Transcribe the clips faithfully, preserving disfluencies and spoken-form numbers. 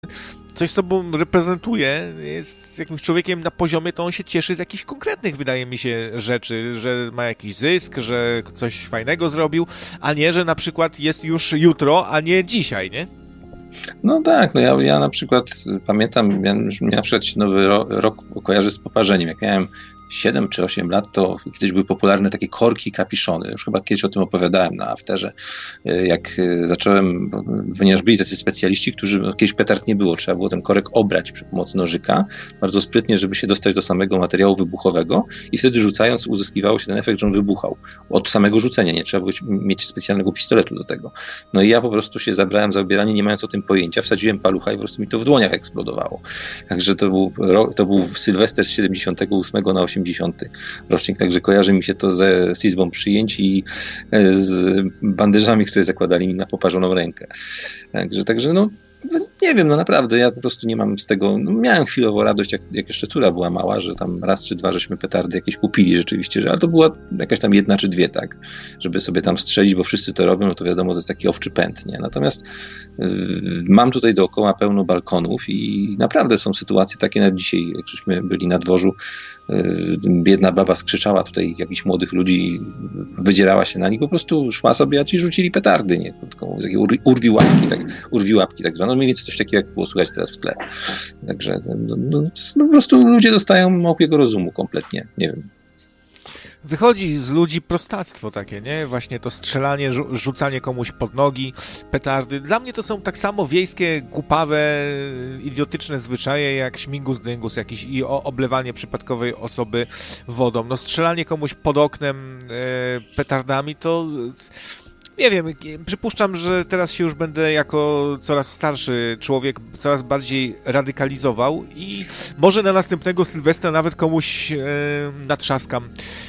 coś sobą reprezentuje, jest jakimś człowiekiem na poziomie, to on się cieszy z jakichś konkretnych, wydaje mi się, rzeczy, że ma jakiś zysk, że coś fajnego zrobił, a nie, że na przykład jest już jutro, a nie dzisiaj, nie? No tak, no ja, ja na przykład pamiętam, ja, mnie na przykład się nowy ro, rok kojarzy z poparzeniem. Jak miałem siedem czy osiem lat, to kiedyś były popularne takie korki kapiszony. Już chyba kiedyś o tym opowiadałem na afterze. Jak zacząłem, ponieważ byli tacy specjaliści, którzy, no, kiedyś petard nie było, trzeba było ten korek obrać przy pomocy nożyka, bardzo sprytnie, żeby się dostać do samego materiału wybuchowego i wtedy rzucając uzyskiwało się ten efekt, że on wybuchał. Od samego rzucenia, nie trzeba było mieć specjalnego pistoletu do tego. No i ja po prostu się zabrałem za obieranie, nie mając o tym pojęcia, wsadziłem palucha i po prostu mi to w dłoniach eksplodowało. Także to był, to był Sylwester z siedemdziesiątego ósmego na osiemdziesiąty rocznik, także kojarzy mi się to ze, z izbą przyjęć i z bandyżami, które zakładali mi na poparzoną rękę. Także, także no nie wiem, no naprawdę, ja po prostu nie mam z tego, no miałem chwilowo radość, jak, jak jeszcze córa była mała, że tam raz czy dwa żeśmy petardy jakieś kupili rzeczywiście, że, ale to była jakaś tam jedna czy dwie, tak, żeby sobie tam strzelić, bo wszyscy to robią, no to wiadomo, to jest taki owczy pęd, nie? Natomiast yy, mam tutaj dookoła pełno balkonów i naprawdę są sytuacje takie, nawet dzisiaj, jak żeśmy byli na dworzu, yy, biedna baba skrzyczała tutaj jakichś młodych ludzi, wydzierała się na nich, po prostu szła sobie, a ci rzucili petardy, nie? Tylko takie ur, urwi łapki, tak, urwi łapki tak zwane. No mniej więcej coś takiego, jak było słychać teraz w tle. Także no, no, no, po prostu ludzie dostają małpiego rozumu kompletnie, nie wiem. Wychodzi z ludzi prostactwo takie, nie? Właśnie to strzelanie, rzu- rzucanie komuś pod nogi, petardy. Dla mnie to są tak samo wiejskie, głupawe, idiotyczne zwyczaje jak śmigus dyngus jakiś i o- oblewanie przypadkowej osoby wodą. No strzelanie komuś pod oknem e, petardami to... Nie wiem, przypuszczam, że teraz się już będę jako coraz starszy człowiek coraz bardziej radykalizował i może na następnego Sylwestra nawet komuś e, natrzaskam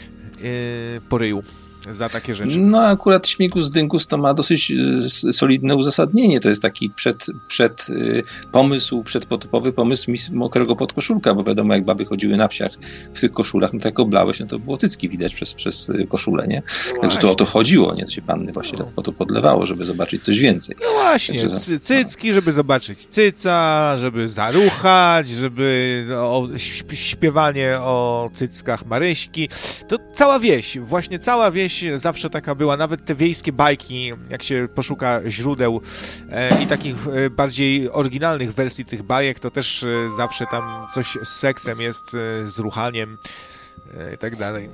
e, po ryju za takie rzeczy. No akurat śmigus dyngus to ma dosyć y, solidne uzasadnienie. To jest taki przed, przed y, pomysł, przedpotopowy pomysł mis mokrego podkoszulka, bo wiadomo, jak baby chodziły na wsiach w tych koszulach, no to jak oblałeś, no to było cycki widać przez, przez koszulę, nie? No także to o to chodziło, nie? To się panny właśnie no. po to podlewało, żeby zobaczyć coś więcej. No właśnie, także, cy cycki, no. żeby zobaczyć cyca, żeby zaruchać, żeby o, śpiewanie o cyckach Maryśki. To cała wieś, właśnie cała wieś zawsze taka była, nawet te wiejskie bajki, jak się poszuka źródeł e, i takich e, bardziej oryginalnych wersji tych bajek, to też e, zawsze tam coś z seksem jest, e, z ruchaniem e, i tak dalej.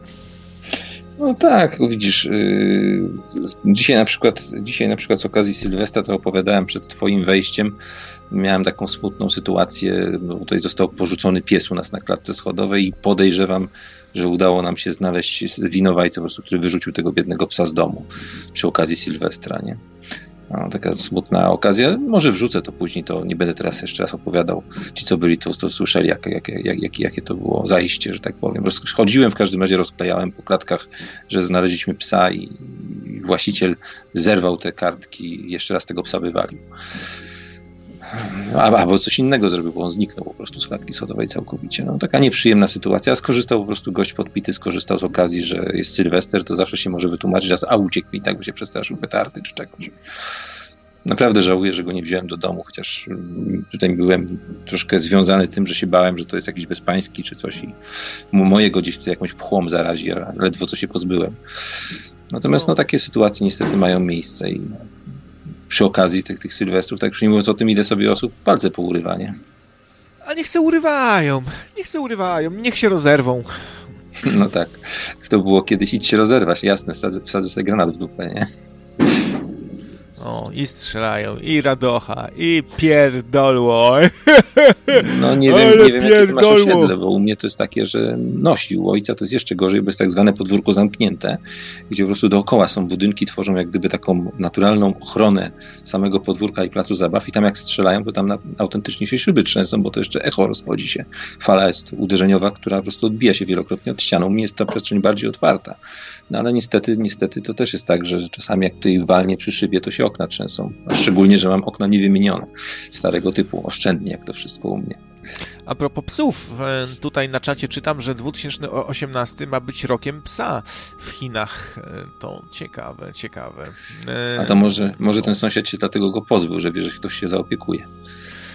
No tak, widzisz, yy, dzisiaj na przykład dzisiaj na przykład z okazji Sylwestra to opowiadałem przed twoim wejściem, miałem taką smutną sytuację, bo tutaj został porzucony pies u nas na klatce schodowej i podejrzewam, że udało nam się znaleźć winowajcę po prostu, który wyrzucił tego biednego psa z domu przy okazji Sylwestra, nie? No, taka smutna okazja. Może wrzucę to później, to nie będę teraz jeszcze raz opowiadał. Ci, co byli, to, to słyszeli, jakie, jakie, jakie, jakie to było zajście, że tak powiem. Chodziłem, w każdym razie rozklejałem po klatkach, że znaleźliśmy psa i, i właściciel zerwał te kartki i jeszcze raz tego psa wywalił. Albo coś innego zrobił, bo on zniknął po prostu z klatki schodowej całkowicie. No, taka nieprzyjemna sytuacja. Skorzystał po prostu gość podpity, skorzystał z okazji, że jest Sylwester, to zawsze się może wytłumaczyć, a uciekł mi, tak by się przestraszył petardy czy czegoś. Naprawdę żałuję, że go nie wziąłem do domu, chociaż tutaj byłem troszkę związany tym, że się bałem, że to jest jakiś bezpański czy coś i mojego gdzieś tutaj jakąś pchłą zarazi, a ledwo co się pozbyłem. Natomiast no, takie sytuacje niestety mają miejsce i przy okazji tych, tych Sylwestrów, tak już nie mówiąc o tym, ile sobie osób palce pourywa, nie? A niech se urywają, niech se urywają, niech się rozerwą. No tak, to było kiedyś, idź się rozerwać, jasne, wsadzę, wsadzę sobie granat w dupę, nie? O, i strzelają, i radocha, i pierdolło. No nie wiem, nie wiem jakie ty masz osiedle, bo u mnie to jest takie, że nosi. U ojca to jest jeszcze gorzej, bo jest tak zwane podwórko zamknięte, gdzie po prostu dookoła są budynki, tworzą jak gdyby taką naturalną ochronę samego podwórka i placu zabaw i tam jak strzelają, to tam na, autentycznie się szyby trzęsą, bo to jeszcze echo rozchodzi się. Fala jest uderzeniowa, która po prostu odbija się wielokrotnie od ścianą. U mnie jest ta przestrzeń bardziej otwarta. No ale niestety, niestety to też jest tak, że czasami jak tutaj walnie przy szybie, to się okna trzęsą. A szczególnie, że mam okna niewymienione. Starego typu, oszczędnie jak to wszystko u mnie. A propos psów, tutaj na czacie czytam, że dwa tysiące osiemnasty ma być rokiem psa w Chinach. To ciekawe, ciekawe. A to może, może ten sąsiad się dlatego go pozbył, że wie, że ktoś się zaopiekuje.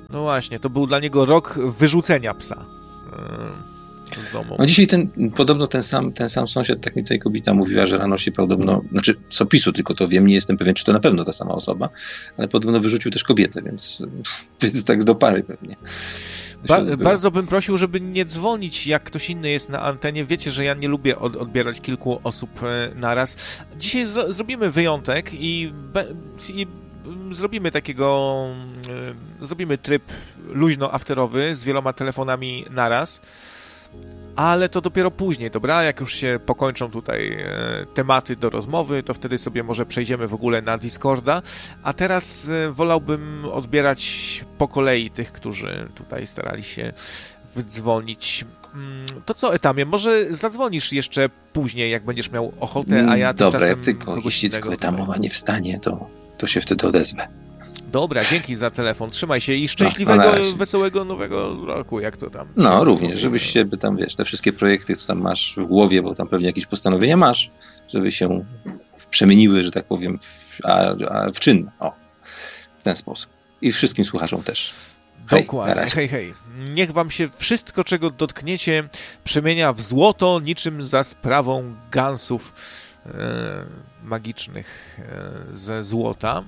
No właśnie, to był dla niego rok wyrzucenia psa z domu. No dzisiaj ten, podobno ten sam, ten sam sąsiad, tak mi tutaj kobieta mówiła, że rano się podobno, znaczy z opisu tylko to wiem, nie jestem pewien, czy to na pewno ta sama osoba, ale podobno wyrzucił też kobietę, więc, więc tak do pary pewnie. Ba- bardzo bym prosił, żeby nie dzwonić, jak ktoś inny jest na antenie. Wiecie, że ja nie lubię od- odbierać kilku osób e, naraz. Dzisiaj z- zrobimy wyjątek i, be- i zrobimy takiego, e, zrobimy tryb luźno-afterowy z wieloma telefonami naraz. Ale to dopiero później, dobra? Jak już się pokończą tutaj e, tematy do rozmowy, to wtedy sobie może przejdziemy w ogóle na Discorda. A teraz e, wolałbym odbierać po kolei tych, którzy tutaj starali się wdzwonić. Mm, to co, Etamie, może zadzwonisz jeszcze później, jak będziesz miał ochotę, a ja Dobra, tymczasem jak tylko, jeśli tylko Etamowa nie wstanie, to, to się wtedy odezwę. Dobra, dzięki za telefon, trzymaj się i szczęśliwego, no, no wesołego nowego roku, jak to tam. No, również, żebyś się, by tam, wiesz, te wszystkie projekty, co tam masz w głowie, bo tam pewnie jakieś postanowienia masz, żeby się przemieniły, że tak powiem, w, a, a w czyn. O, w ten sposób. I wszystkim słuchaczom też. Hej, Dokładnie, hej, hej. Niech wam się wszystko, czego dotkniecie, przemienia w złoto, niczym za sprawą gansów e, magicznych e, ze złota.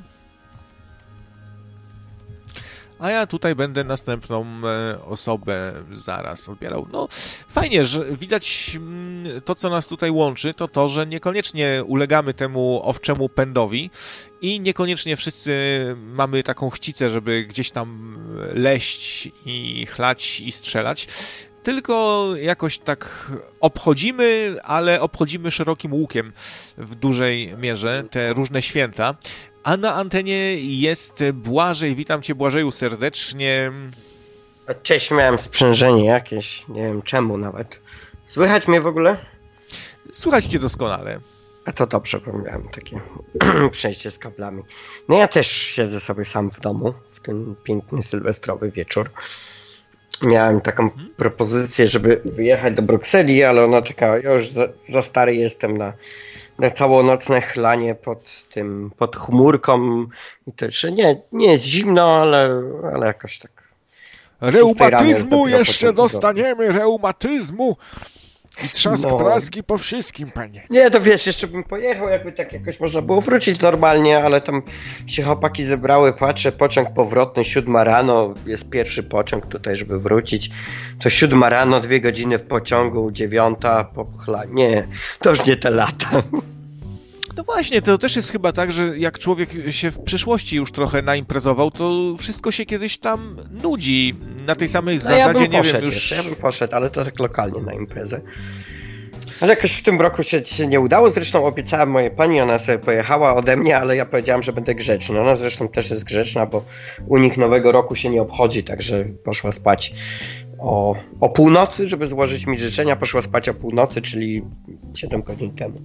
A ja tutaj będę następną e, osobę zaraz odbierał. No, fajnie, że widać m, to, co nas tutaj łączy, to to, że niekoniecznie ulegamy temu owczemu pędowi i niekoniecznie wszyscy mamy taką chcicę, żeby gdzieś tam leść i chlać i strzelać. Tylko jakoś tak obchodzimy, ale obchodzimy szerokim łukiem w dużej mierze te różne święta. A na antenie jest Błażej. Witam cię, Błażeju, serdecznie. Cześć, miałem sprzężenie jakieś, nie wiem czemu nawet. Słychać mnie w ogóle? Słychać cię doskonale. A to dobrze, bo miałem takie przejście z kablami. No ja też siedzę sobie sam w domu w ten piękny sylwestrowy wieczór. Miałem taką hmm? propozycję, żeby wyjechać do Brukseli, ale ona taka, ja już za, za stary jestem na, na całonocne chlanie pod tym, pod chmurką i to jeszcze nie, nie jest zimno, ale, ale jakoś tak. Reumatyzmu jeszcze dostaniemy, reumatyzmu i trzask no. praski po wszystkim, panie. Nie, to wiesz, jeszcze bym pojechał, jakby tak jakoś można było wrócić normalnie, ale tam się chłopaki zebrały, patrzę, pociąg powrotny, siódma rano, jest pierwszy pociąg tutaj, żeby wrócić, to siódma rano, dwie godziny w pociągu, dziewiąta, popchla, nie, to już nie te lata. No właśnie, to też jest chyba tak, że jak człowiek się w przyszłości już trochę naimprezował, to wszystko się kiedyś tam nudzi. Na tej samej no zasadzie, ja bym nie poszedł wiem, już... Jeszcze, ja bym poszedł, ale to tak lokalnie na imprezę. Ale jakoś w tym roku się, się nie udało, zresztą obiecałem mojej pani, ona sobie pojechała ode mnie, ale ja powiedziałem, że będę grzeczny. Ona zresztą też jest grzeczna, bo u nich nowego roku się nie obchodzi, także poszła spać o, o północy, żeby złożyć mi życzenia, poszła spać o północy, czyli siedem godzin temu.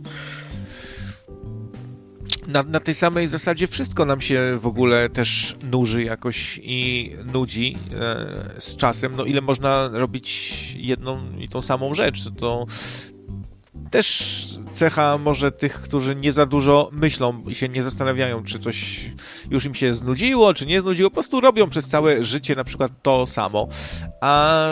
Na, na tej samej zasadzie wszystko nam się w ogóle też nuży jakoś i nudzi e, z czasem. No ile można robić jedną i tą samą rzecz? To też cecha może tych, którzy nie za dużo myślą i się nie zastanawiają, czy coś już im się znudziło, czy nie znudziło. Po prostu robią przez całe życie na przykład to samo. A...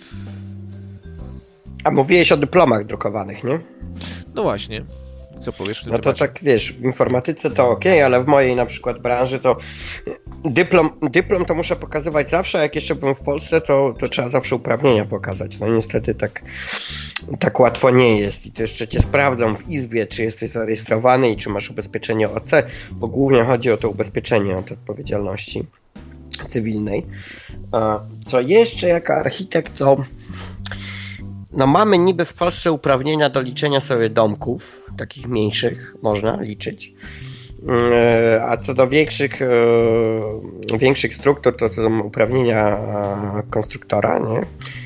A mówiłeś o dyplomach drukowanych, nie? No właśnie. Co powiesz w tym No to temacie? tak, wiesz, w informatyce to ok, ale w mojej na przykład branży to dyplom, dyplom to muszę pokazywać zawsze, a jak jeszcze byłem w Polsce, to, to trzeba zawsze uprawnienia pokazać. No niestety tak, tak łatwo nie jest i to jeszcze cię sprawdzą w izbie, czy jesteś zarejestrowany i czy masz ubezpieczenie O C, bo głównie chodzi o to ubezpieczenie od odpowiedzialności cywilnej. Co jeszcze jako architekt, to no mamy niby w Polsce uprawnienia do liczenia sobie domków, takich mniejszych można liczyć, a co do większych, większych struktur, to to są uprawnienia konstruktora, nie?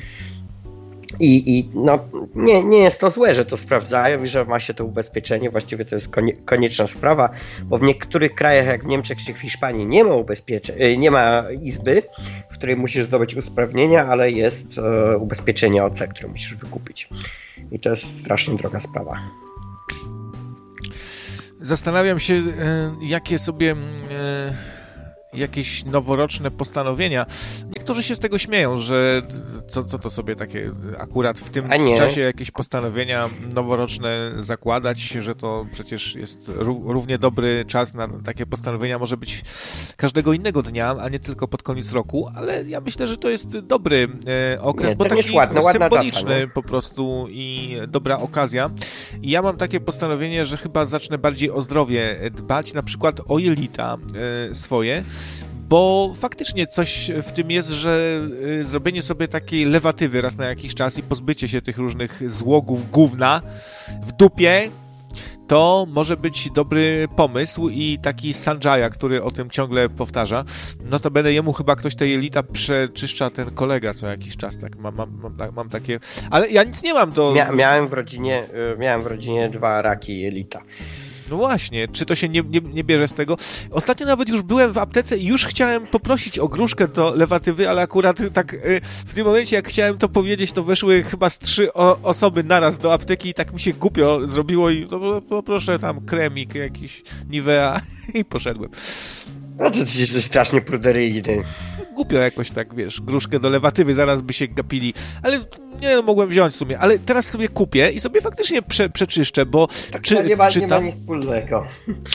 I, i no, nie, nie jest to złe, że to sprawdzają i że ma się to ubezpieczenie, właściwie to jest konieczna sprawa, bo w niektórych krajach, jak w Niemczech czy w Hiszpanii, nie ma ubezpieczenia, nie ma izby, w której musisz zdobyć usprawnienia, ale jest e, ubezpieczenie O C, które musisz wykupić. I to jest strasznie droga sprawa. Zastanawiam się, jakie sobie jakieś noworoczne postanowienia. Niektórzy się z tego śmieją, że co, co to sobie takie akurat w tym czasie jakieś postanowienia noworoczne zakładać, że to przecież jest równie dobry czas na takie postanowienia, może być każdego innego dnia, a nie tylko pod koniec roku, ale ja myślę, że to jest dobry e, okres, nie, bo taki ładne, symboliczny data, po prostu i dobra okazja. I ja mam takie postanowienie, że chyba zacznę bardziej o zdrowie dbać, na przykład o jelita e, swoje, bo faktycznie coś w tym jest, że y, zrobienie sobie takiej lewatywy raz na jakiś czas i pozbycie się tych różnych złogów gówna w dupie, to może być dobry pomysł i taki Sanjaya, który o tym ciągle powtarza, no to będę jemu chyba ktoś te jelita przeczyszcza, ten kolega co jakiś czas, tak mam, mam, mam, mam takie, ale ja nic nie mam do... Mia- miałem w rodzinie, miałem w rodzinie dwa raki jelita. No właśnie, czy to się nie, nie, nie bierze z tego? Ostatnio nawet już byłem w aptece i już chciałem poprosić o gruszkę do lewatywy, ale akurat tak y, w tym momencie, jak chciałem to powiedzieć, to weszły chyba z trzy o, osoby naraz do apteki i tak mi się głupio zrobiło i to poproszę tam kremik jakiś, Nivea i poszedłem. No to jest strasznie pruderyjny. Głupio jakoś tak, wiesz, gruszkę do lewatywy, zaraz by się gapili, ale nie no, mogłem wziąć w sumie, ale teraz sobie kupię i sobie faktycznie prze, przeczyszczę, bo... Tak czy, to nie ma, czytam... nie ma nic wspólnego.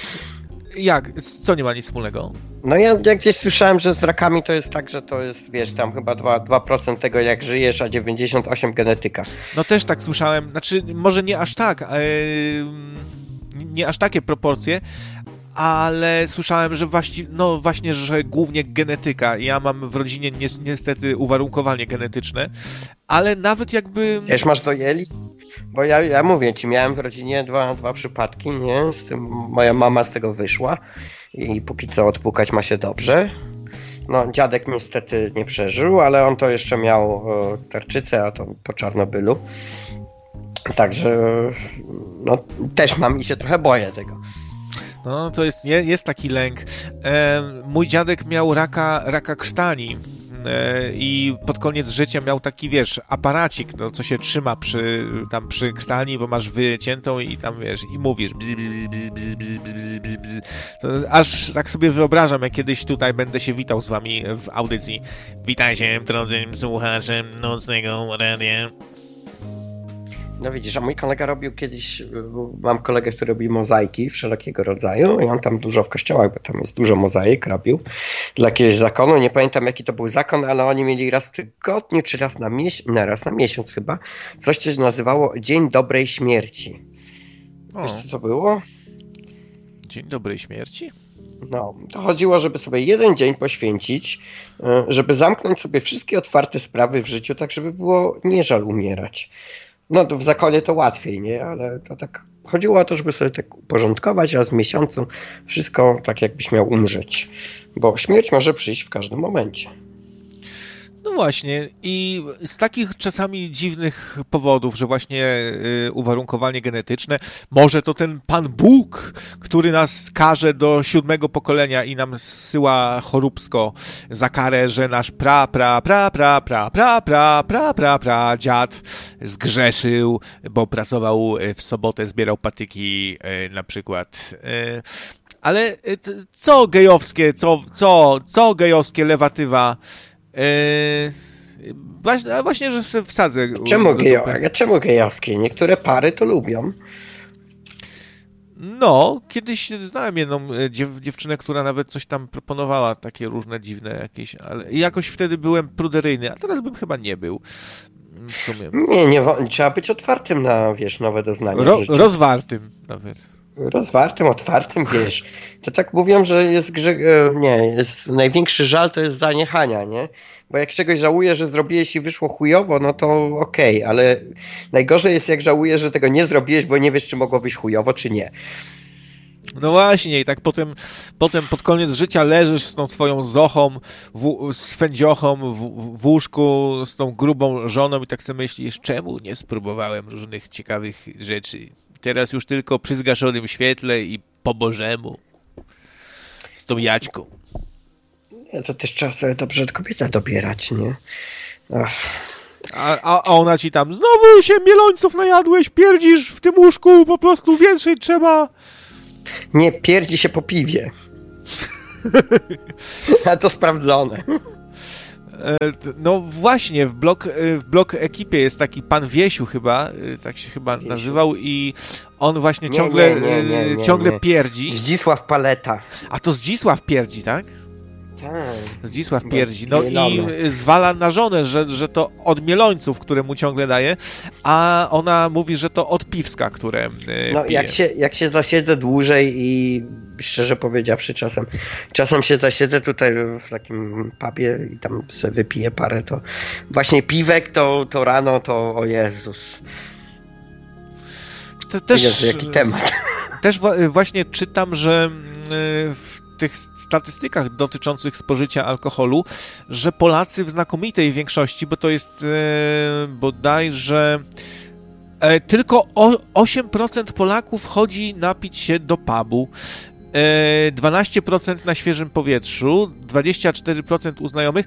Jak? Co nie ma nic wspólnego? No ja jak gdzieś słyszałem, że z rakami to jest tak, że to jest, wiesz, tam chyba dwa procent tego jak żyjesz, a dziewięćdziesiąt osiem procent genetyka. No też tak słyszałem, znaczy może nie aż tak, yy, nie aż takie proporcje, ale słyszałem, że właśnie, no właśnie, że głównie genetyka. Ja mam w rodzinie ni- niestety uwarunkowanie genetyczne, ale nawet jakby... Też masz do jelit? Bo ja, ja mówię ci, miałem w rodzinie dwa, dwa przypadki, nie? Z tym moja mama z tego wyszła i póki co odpukać ma się dobrze. No, dziadek niestety nie przeżył, ale on to jeszcze miał o, tarczycę, a to po Czarnobylu. Także no, też mam i się trochę boję tego. No, to jest, jest taki lęk. E, mój dziadek miał raka, raka krtani e, i pod koniec życia miał taki, wiesz, aparacik, no, co się trzyma przy, tam przy krtani, bo masz wyciętą i tam, wiesz, i mówisz bzz, bzz, bzz, bzz, bzz, bzz, bzz. To aż tak sobie wyobrażam, jak kiedyś tutaj będę się witał z wami w audycji. Witajcie, drodzy słuchacze Nocnego Radia. No widzisz, a mój kolega robił kiedyś, mam kolegę, który robi mozaiki wszelkiego rodzaju i on tam dużo w kościołach, bo tam jest dużo mozaik, robił dla jakiegoś zakonu, nie pamiętam jaki to był zakon, ale oni mieli raz w tygodniu, czy raz na, mies- nie, raz na miesiąc chyba, coś, co się nazywało Dzień Dobrej Śmierci. O. Wiesz, co to było? Dzień Dobrej Śmierci? No, to chodziło, żeby sobie jeden dzień poświęcić, żeby zamknąć sobie wszystkie otwarte sprawy w życiu, tak żeby było nie żal umierać. No to w zakonie to łatwiej, nie? Ale to tak chodziło o to, żeby sobie tak uporządkować raz w miesiącu wszystko tak, jakbyś miał umrzeć. Bo śmierć może przyjść w każdym momencie. No właśnie i z takich czasami dziwnych powodów, że właśnie y, uwarunkowanie genetyczne, może to ten Pan Bóg, który nas karze do siódmego pokolenia i nam zsyła choróbsko za karę, że nasz pra, pra, pra, pra, pra, pra, pra, pra, pra, pra, dziad zgrzeszył, bo pracował w sobotę, zbierał patyki y, na przykład. Y, ale y, co gejowskie, co, co, co gejowskie lewatywa? Yy, właśnie, właśnie, że wsadzę. Czemu, gejo, czemu gejowskie? Niektóre pary to lubią. No, kiedyś znałem jedną dziew, dziewczynę, która nawet coś tam proponowała, takie różne dziwne jakieś, ale jakoś wtedy byłem pruderyjny, a teraz bym chyba nie był. W sumie. Nie, nie, trzeba być otwartym na, wiesz, nowe doznania. Ro, rozwartym nawet. Rozwartym, otwartym, wiesz. To tak mówią, że jest grze... nie, jest największy żal to jest zaniechania, nie? Bo jak czegoś żałujesz, że zrobiłeś i wyszło chujowo, no to okej, okay, ale najgorzej jest jak żałujesz, że tego nie zrobiłeś, bo nie wiesz, czy mogło być chujowo, czy nie. No właśnie i tak potem, potem pod koniec życia leżysz z tą twoją zochą, w, z fędziochą w, w łóżku, z tą grubą żoną i tak sobie myślisz, czemu nie spróbowałem różnych ciekawych rzeczy. Teraz już tylko przy zgaszonym świetle i po Bożemu. Z tą Jaćką. Nie, to też trzeba sobie dobrze od kobietę dobierać, nie? Ach. A, a ona ci tam, znowu się mielońców najadłeś, pierdzisz w tym łóżku, po prostu więcej trzeba. Nie, pierdzi się po piwie. A to sprawdzone. No właśnie, w blok, w blok ekipie jest taki pan Wiesiu chyba, tak się chyba Wiesiu. nazywał i on właśnie nie, ciągle, nie, nie, nie, nie, ciągle nie. pierdzi. Zdzisław Paleta. A to Zdzisław pierdzi, tak? Tak. Zdzisław pierdzi. No i zwala na żonę, że, że to od Mielońców, które mu ciągle daje, a ona mówi, że to od Piwska, które No pije. jak się, jak się zasiedzę dłużej i szczerze powiedziawszy czasem, czasem się zasiedzę tutaj w takim pubie i tam sobie wypiję parę, to właśnie piwek to, to rano to o Jezus. To też, Jezu, jaki temat. Też właśnie czytam, że w tych statystykach dotyczących spożycia alkoholu, że Polacy w znakomitej większości, bo to jest e, bodajże e, tylko o, osiem procent Polaków chodzi napić się do pubu, e, dwanaście procent na świeżym powietrzu, dwadzieścia cztery procent u znajomych,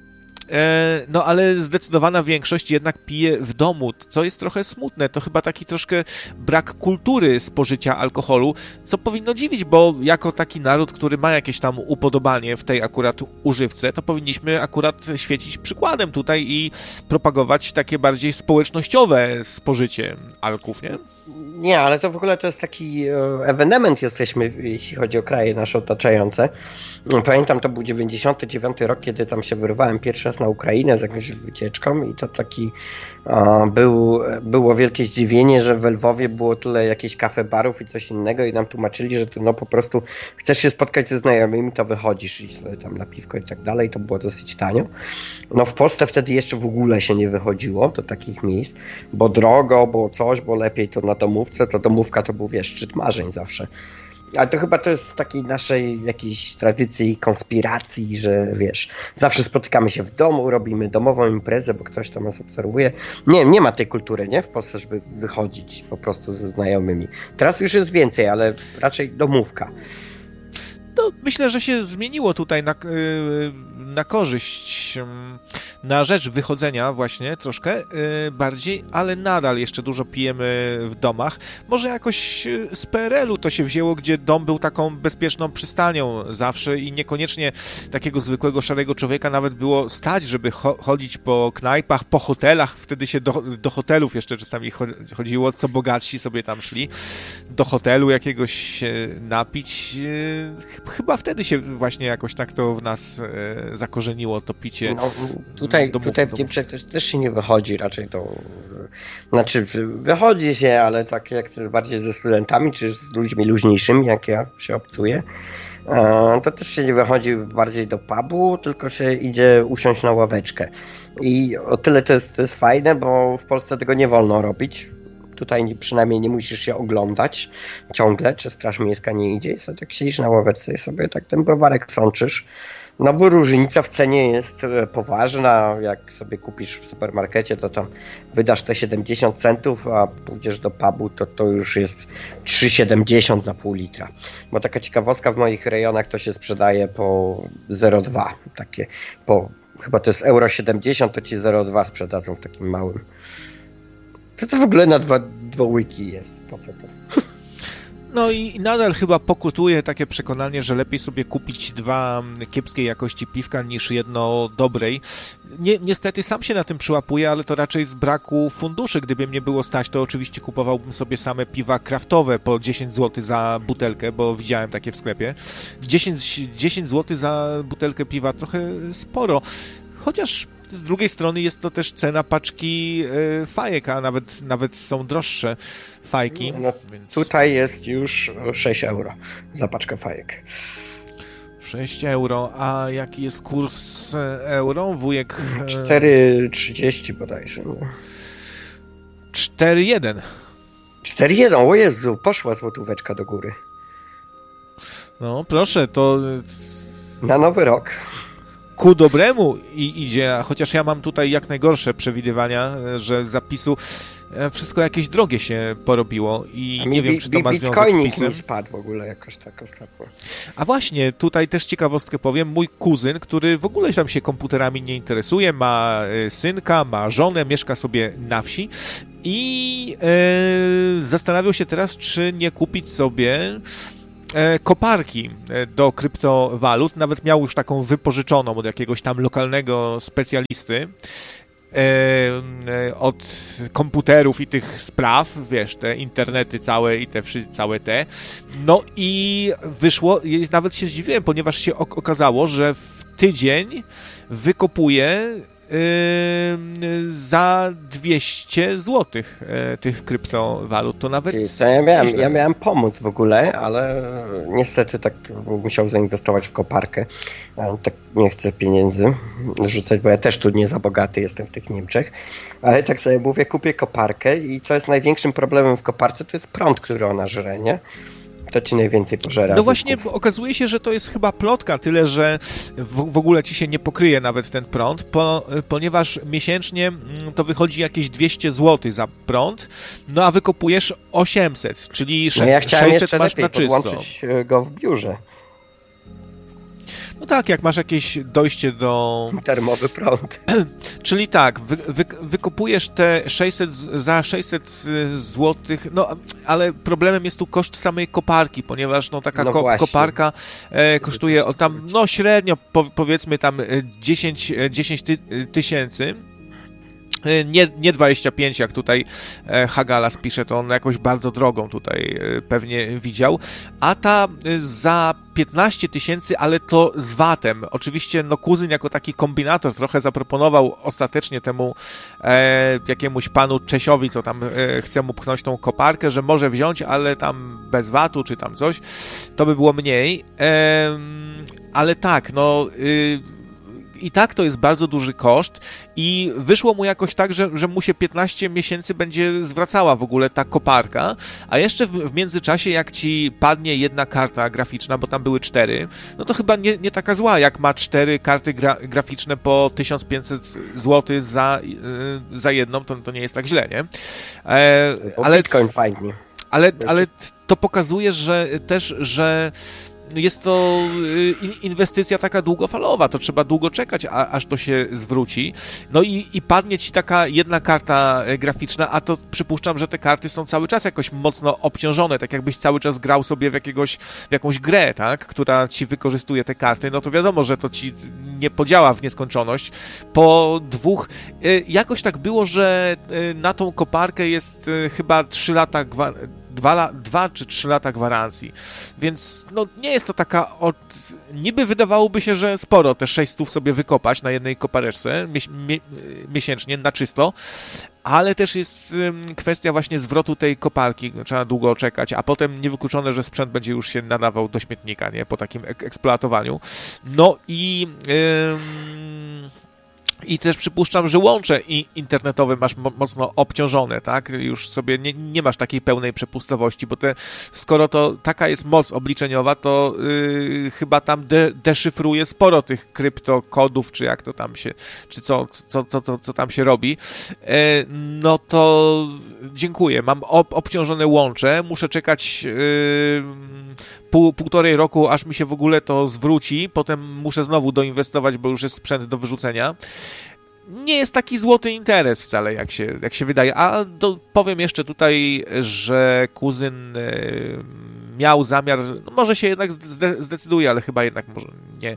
e, no ale zdecydowana większość jednak pije w domu, co jest trochę smutne. To chyba taki troszkę brak kultury spożycia alkoholu, co powinno dziwić, bo jako taki naród, który ma jakieś tam upodobanie w tej akurat używce, to powinniśmy akurat świecić przykładem tutaj i propagować takie bardziej społecznościowe spożycie alków, nie? Nie, ale to w ogóle to jest taki ewenement jesteśmy, jeśli chodzi o kraje nasze otaczające. Pamiętam, to był dziewięćdziesiąty dziewiąty rok, kiedy tam się wyrwałem pierwszy raz na Ukrainę z jakąś wycieczką i to taki a, był, było wielkie zdziwienie, że w Lwowie było tyle jakichś kafe, barów i coś innego i nam tłumaczyli, że to no po prostu chcesz się spotkać ze znajomymi, to wychodzisz i sobie tam na piwko i tak dalej, to było dosyć tanio. No w Polsce wtedy jeszcze w ogóle się nie wychodziło do takich miejsc, bo drogo, bo coś, bo lepiej to na domówce, to domówka to był, wiesz, szczyt marzeń zawsze. Ale to chyba to jest z takiej naszej jakiejś tradycji, konspiracji, że wiesz, zawsze spotykamy się w domu, robimy domową imprezę, bo ktoś tam nas obserwuje. Nie, nie ma tej kultury, nie? W Polsce, żeby wychodzić po prostu ze znajomymi. Teraz już jest więcej, ale raczej domówka. No, myślę, że się zmieniło tutaj na, na korzyść, na rzecz wychodzenia właśnie troszkę bardziej, ale nadal jeszcze dużo pijemy w domach. Może jakoś z P R L u to się wzięło, gdzie dom był taką bezpieczną przystanią zawsze i niekoniecznie takiego zwykłego szarego człowieka nawet było stać, żeby cho- chodzić po knajpach, po hotelach. Wtedy się do, do hotelów jeszcze czasami chodziło, co bogatsi sobie tam szli, do hotelu jakiegoś napić. Chyba wtedy się właśnie jakoś tak to w nas e, zakorzeniło, to picie. No, tutaj, domów, tutaj w Niemczech też, też się nie wychodzi raczej to. Znaczy, wychodzi się, ale tak jak bardziej ze studentami, czy z ludźmi luźniejszymi, jak ja się obcuję, e, to też się nie wychodzi bardziej do pubu, tylko się idzie usiąść na ławeczkę. I o tyle to jest, to jest fajne, bo w Polsce tego nie wolno robić. Tutaj przynajmniej nie musisz się oglądać ciągle, czy Straż Miejska nie idzie. I sobie tak siedzisz na ławeczce i sobie tak ten browarek sączysz. No bo różnica w cenie jest poważna. Jak sobie kupisz w supermarkecie, to tam wydasz te siedemdziesiąt centów, a pójdziesz do pubu, to to już jest trzy siedemdziesiąt za pół litra. Bo taka ciekawostka, w moich rejonach to się sprzedaje po zero przecinek dwa. Takie po, chyba to jest euro siedemdziesiąt, to ci zero przecinek dwa sprzedadzą w takim małym. To to w ogóle na dwa, dwa łyki jest. Po co to? No i nadal chyba pokutuje takie przekonanie, że lepiej sobie kupić dwa kiepskiej jakości piwka niż jedno dobrej. Nie, niestety sam się na tym przyłapuję, ale to raczej z braku funduszy. Gdyby mnie było stać, to oczywiście kupowałbym sobie same piwa kraftowe po dziesięć złotych za butelkę, bo widziałem takie w sklepie. dziesięć, dziesięć złotych za butelkę piwa trochę sporo. Chociaż z drugiej strony jest to też cena paczki y, fajek, a nawet, nawet są droższe fajki. No, więc... Tutaj jest już sześć euro za paczkę fajek. sześć euro, a jaki jest kurs euro? Wujek... cztery trzydzieści bodajże. No. cztery jeden. cztery jeden, o Jezu, poszła złotóweczka do góry. No proszę, to... Na nowy rok. Ku dobremu i idzie, chociaż ja mam tutaj jak najgorsze przewidywania, że z zapisu wszystko jakieś drogie się porobiło i nie wiem, czy to ma związek z pisem. Mi spadł w ogóle jakoś tak ostatnio. A właśnie, tutaj też ciekawostkę powiem, mój kuzyn, który w ogóle tam się komputerami nie interesuje, ma synka, ma żonę, mieszka sobie na wsi i e, zastanawiał się teraz, czy nie kupić sobie koparki do kryptowalut, nawet miał już taką wypożyczoną od jakiegoś tam lokalnego specjalisty od komputerów i tych spraw, wiesz, te internety całe i te całe te. No i wyszło, nawet się zdziwiłem, ponieważ się okazało, że w tydzień wykopuje Yy, za dwieście złotych yy, tych kryptowalut. To nawet... To ja, miałem, ja miałem pomóc w ogóle, ale niestety tak musiał zainwestować w koparkę. Tak nie chcę pieniędzy rzucać, bo ja też tu nie za bogaty jestem w tych Niemczech. Ale tak sobie mówię, kupię koparkę i co jest największym problemem w koparce, to jest prąd, który ona żre, nie? To ci najwięcej pożera. No właśnie, okazuje się, że to jest chyba plotka, tyle że w, w ogóle ci się nie pokryje nawet ten prąd, po, ponieważ miesięcznie to wychodzi jakieś dwieście złotych za prąd, no a wykopujesz osiemset, czyli no ja chciałem sześćset jeszcze masz lepiej na czysto. Podłączyć go w biurze. No tak, jak masz jakieś dojście do... Termowy prąd. Czyli tak, wy, wy, wykopujesz te sześćset za sześćset złotych, no ale problemem jest tu koszt samej koparki, ponieważ no taka no ko, koparka e, kosztuje o tam, no średnio po, powiedzmy tam dziesięć tysięcy. Nie, nie dwadzieścia pięć, jak tutaj Hagalas pisze, to on jakoś bardzo drogą tutaj pewnie widział, a ta za piętnaście tysięcy, ale to z vatem. Oczywiście no kuzyn jako taki kombinator trochę zaproponował ostatecznie temu e, jakiemuś panu Czesiowi, co tam e, chce mu pchnąć tą koparkę, że może wziąć, ale tam bez vatu czy tam coś, to by było mniej. E, ale tak, no... Y, I tak to jest bardzo duży koszt i wyszło mu jakoś tak, że, że mu się piętnaście miesięcy będzie zwracała w ogóle ta koparka, a jeszcze w, w międzyczasie jak ci padnie jedna karta graficzna, bo tam były cztery, no to chyba nie, nie taka zła, jak ma cztery karty gra, graficzne po tysiąc pięćset złotych za, yy, za jedną, to, to nie jest tak źle, nie? E, ale Bitcoin fajnie. Ale, ale to pokazuje, że też, że jest to inwestycja taka długofalowa, to trzeba długo czekać, a, aż to się zwróci. No i, i padnie ci taka jedna karta graficzna, a to przypuszczam, że te karty są cały czas jakoś mocno obciążone, tak jakbyś cały czas grał sobie w, jakiegoś, w jakąś grę, tak, która ci wykorzystuje te karty, no to wiadomo, że to ci nie podziała w nieskończoność. Po dwóch, jakoś tak było, że na tą koparkę jest chyba trzy lata gwarancji, Dwa, dwa czy trzy lata gwarancji, więc no nie jest to taka od... niby wydawałoby się, że sporo te sześć stów sobie wykopać na jednej kopareczce mies, mie, miesięcznie na czysto, ale też jest ym, kwestia właśnie zwrotu tej koparki, trzeba długo czekać, a potem niewykluczone, że sprzęt będzie już się nadawał do śmietnika, nie, po takim ek- eksploatowaniu. No i ym, I też przypuszczam, że łącze internetowe masz mo- mocno obciążone, tak? Już sobie nie, nie masz takiej pełnej przepustowości, bo te, skoro to taka jest moc obliczeniowa, to yy, chyba tam de- deszyfruje sporo tych kryptokodów, czy jak to tam się, czy co, co, co, co, co tam się robi. Yy, no to dziękuję. Mam ob- obciążone łącze, muszę czekać yy, pół, półtorej roku, aż mi się w ogóle to zwróci, potem muszę znowu doinwestować, bo już jest sprzęt do wyrzucenia. Nie jest taki złoty interes wcale, jak się, jak się wydaje. A do, powiem jeszcze tutaj, że kuzyn y, miał zamiar, no może się jednak zde, zdecyduje, ale chyba jednak może nie,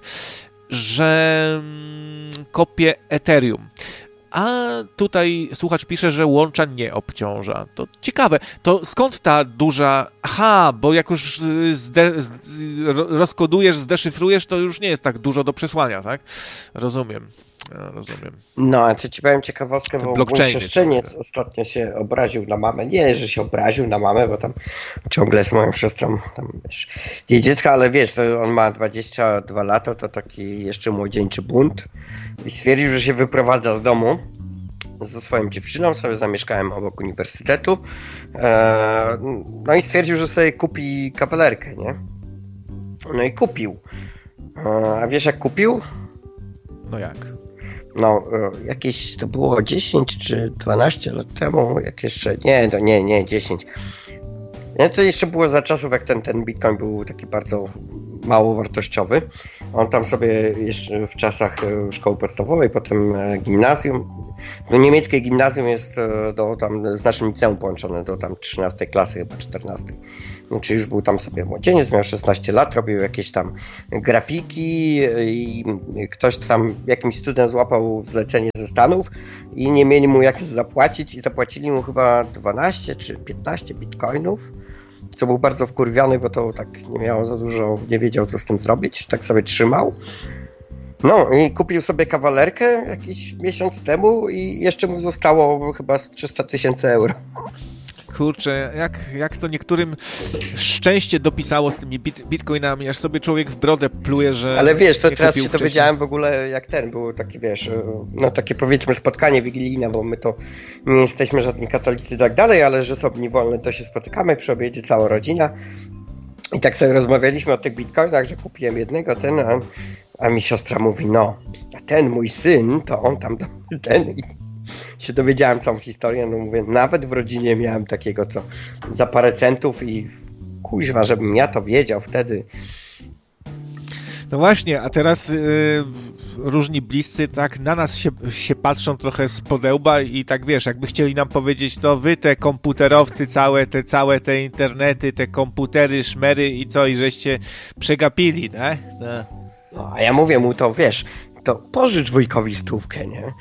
że y, kopie Ethereum. A tutaj słuchacz pisze, że łącza nie obciąża. To ciekawe. To skąd ta duża... Aha, bo jak już zde... rozkodujesz, zdeszyfrujesz, to już nie jest tak dużo do przesłania, tak? Rozumiem. Ja rozumiem. No, a co ci powiem ciekawostkę, bo mój siostrzeniec ostatnio się obraził na mamę. Nie, że się obraził na mamę, bo tam ciągle z moją siostrą tam, wiesz, jej dziecka, ale wiesz, to on ma dwadzieścia dwa lata, to taki jeszcze młodzieńczy bunt i stwierdził, że się wyprowadza z domu ze swoją dziewczyną, sobie zamieszkałem obok uniwersytetu, eee, no i stwierdził, że sobie kupi kawalerkę, nie? No i kupił. Eee, a wiesz jak kupił? No jak? No, jakieś to było dziesięć czy dwanaście lat temu, jak jeszcze, nie, no nie, nie, dziesięć. Nie, to jeszcze było za czasów, jak ten, ten Bitcoin był taki bardzo mało wartościowy. On tam sobie jeszcze w czasach szkoły podstawowej, potem gimnazjum. No, niemieckie gimnazjum jest do, tam, z naszym liceum połączone do tam trzynastej klasy, chyba czternastej. czy już był tam sobie młodzieniec, miał szesnaście lat, robił jakieś tam grafiki i ktoś tam, jakiś student złapał zlecenie ze Stanów i nie mieli mu jak zapłacić i zapłacili mu chyba dwanaście czy piętnaście bitcoinów, co był bardzo wkurwiony, bo to tak nie miało za dużo, nie wiedział co z tym zrobić, tak sobie trzymał. No i kupił sobie kawalerkę jakiś miesiąc temu i jeszcze mu zostało chyba trzysta tysięcy euro. Kurczę, jak, jak to niektórym szczęście dopisało z tymi bit, bitcoinami, aż sobie człowiek w brodę pluje, że... Ale wiesz, to teraz się wcześniej. dowiedziałem w ogóle jak ten, było takie, wiesz, no takie powiedzmy spotkanie wigilijne, bo my to nie jesteśmy żadni katolicy i tak dalej, ale że sobie wolne to się spotykamy, przy obiedzie cała rodzina i tak sobie rozmawialiśmy o tych bitcoinach, że kupiłem jednego, ten, a, a mi siostra mówi, no, a ten mój syn, to on tam, ten... I się dowiedziałem całą historię, no mówię, nawet w rodzinie miałem takiego, co za parę centów i kuźwa, żebym ja to wiedział wtedy. No właśnie, a teraz yy, różni bliscy tak na nas się, się patrzą trochę z podełba i tak wiesz, jakby chcieli nam powiedzieć, to wy te komputerowcy całe, te całe te internety, te komputery, szmery i co, i żeście przegapili, tak? No. No, a ja mówię mu to, wiesz, to pożycz wujkowi stówkę, nie?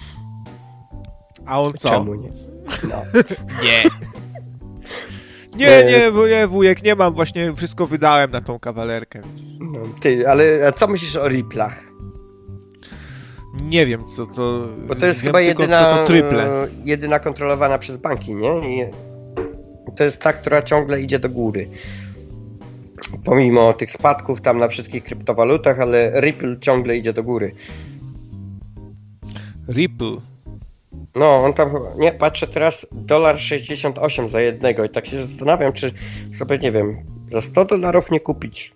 A on co? Czemu nie? No. Nie. Nie, nie, wujek, wujek, nie mam, właśnie wszystko wydałem na tą kawalerkę. No, ty, ale a co myślisz o Riplach? Nie wiem, co to... Bo to jest wiem chyba tylko, jedyna, co to triple. jedyna kontrolowana przez banki, nie? I to jest ta, która ciągle idzie do góry. Pomimo tych spadków tam na wszystkich kryptowalutach, ale Ripple ciągle idzie do góry. Ripple. No, on tam, nie, patrzę teraz, dolar sześćdziesiąt osiem za jednego i tak się zastanawiam, czy sobie, nie wiem, za sto dolarów nie kupić.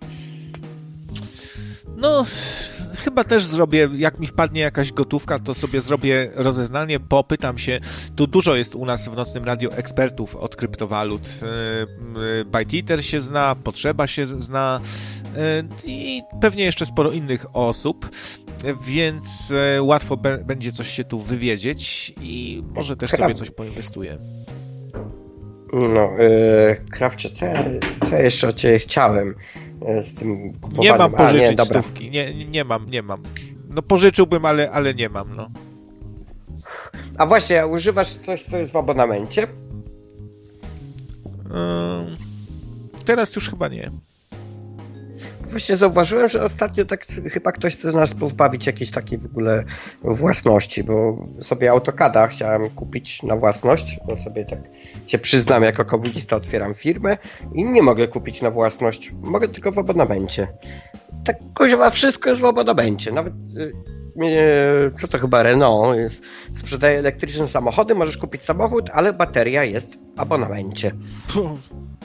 No, chyba też zrobię, jak mi wpadnie jakaś gotówka, to sobie zrobię rozeznanie, popytam się. Tu dużo jest u nas w Nocnym Radio ekspertów od kryptowalut. ByteEther się zna, Potrzeba się zna i pewnie jeszcze sporo innych osób, więc łatwo be- będzie coś się tu wywiedzieć i może też sobie coś poinwestuję. No, yy, Krawcze, co ja, co ja jeszcze od Ciebie chciałem z tym kupowaniem? Nie mam pożyczyć A, nie, dobra. stówki, nie, nie, nie mam, nie mam. No pożyczyłbym, ale, ale nie mam, no. A właśnie, używasz coś, co jest w abonamencie? Yy, teraz już chyba nie. Właśnie zauważyłem, że ostatnio tak chyba ktoś chce z nas pozbawić jakiejś takiej w ogóle własności, bo sobie AutoCADa chciałem kupić na własność, bo sobie tak się przyznam, jako komunista otwieram firmę i nie mogę kupić na własność, mogę tylko w abonamencie. Tak kuźwa, wszystko jest w abonamencie, nawet yy, co to chyba Renault jest, sprzedaje elektryczne samochody, możesz kupić samochód, ale bateria jest w abonamencie. Puh.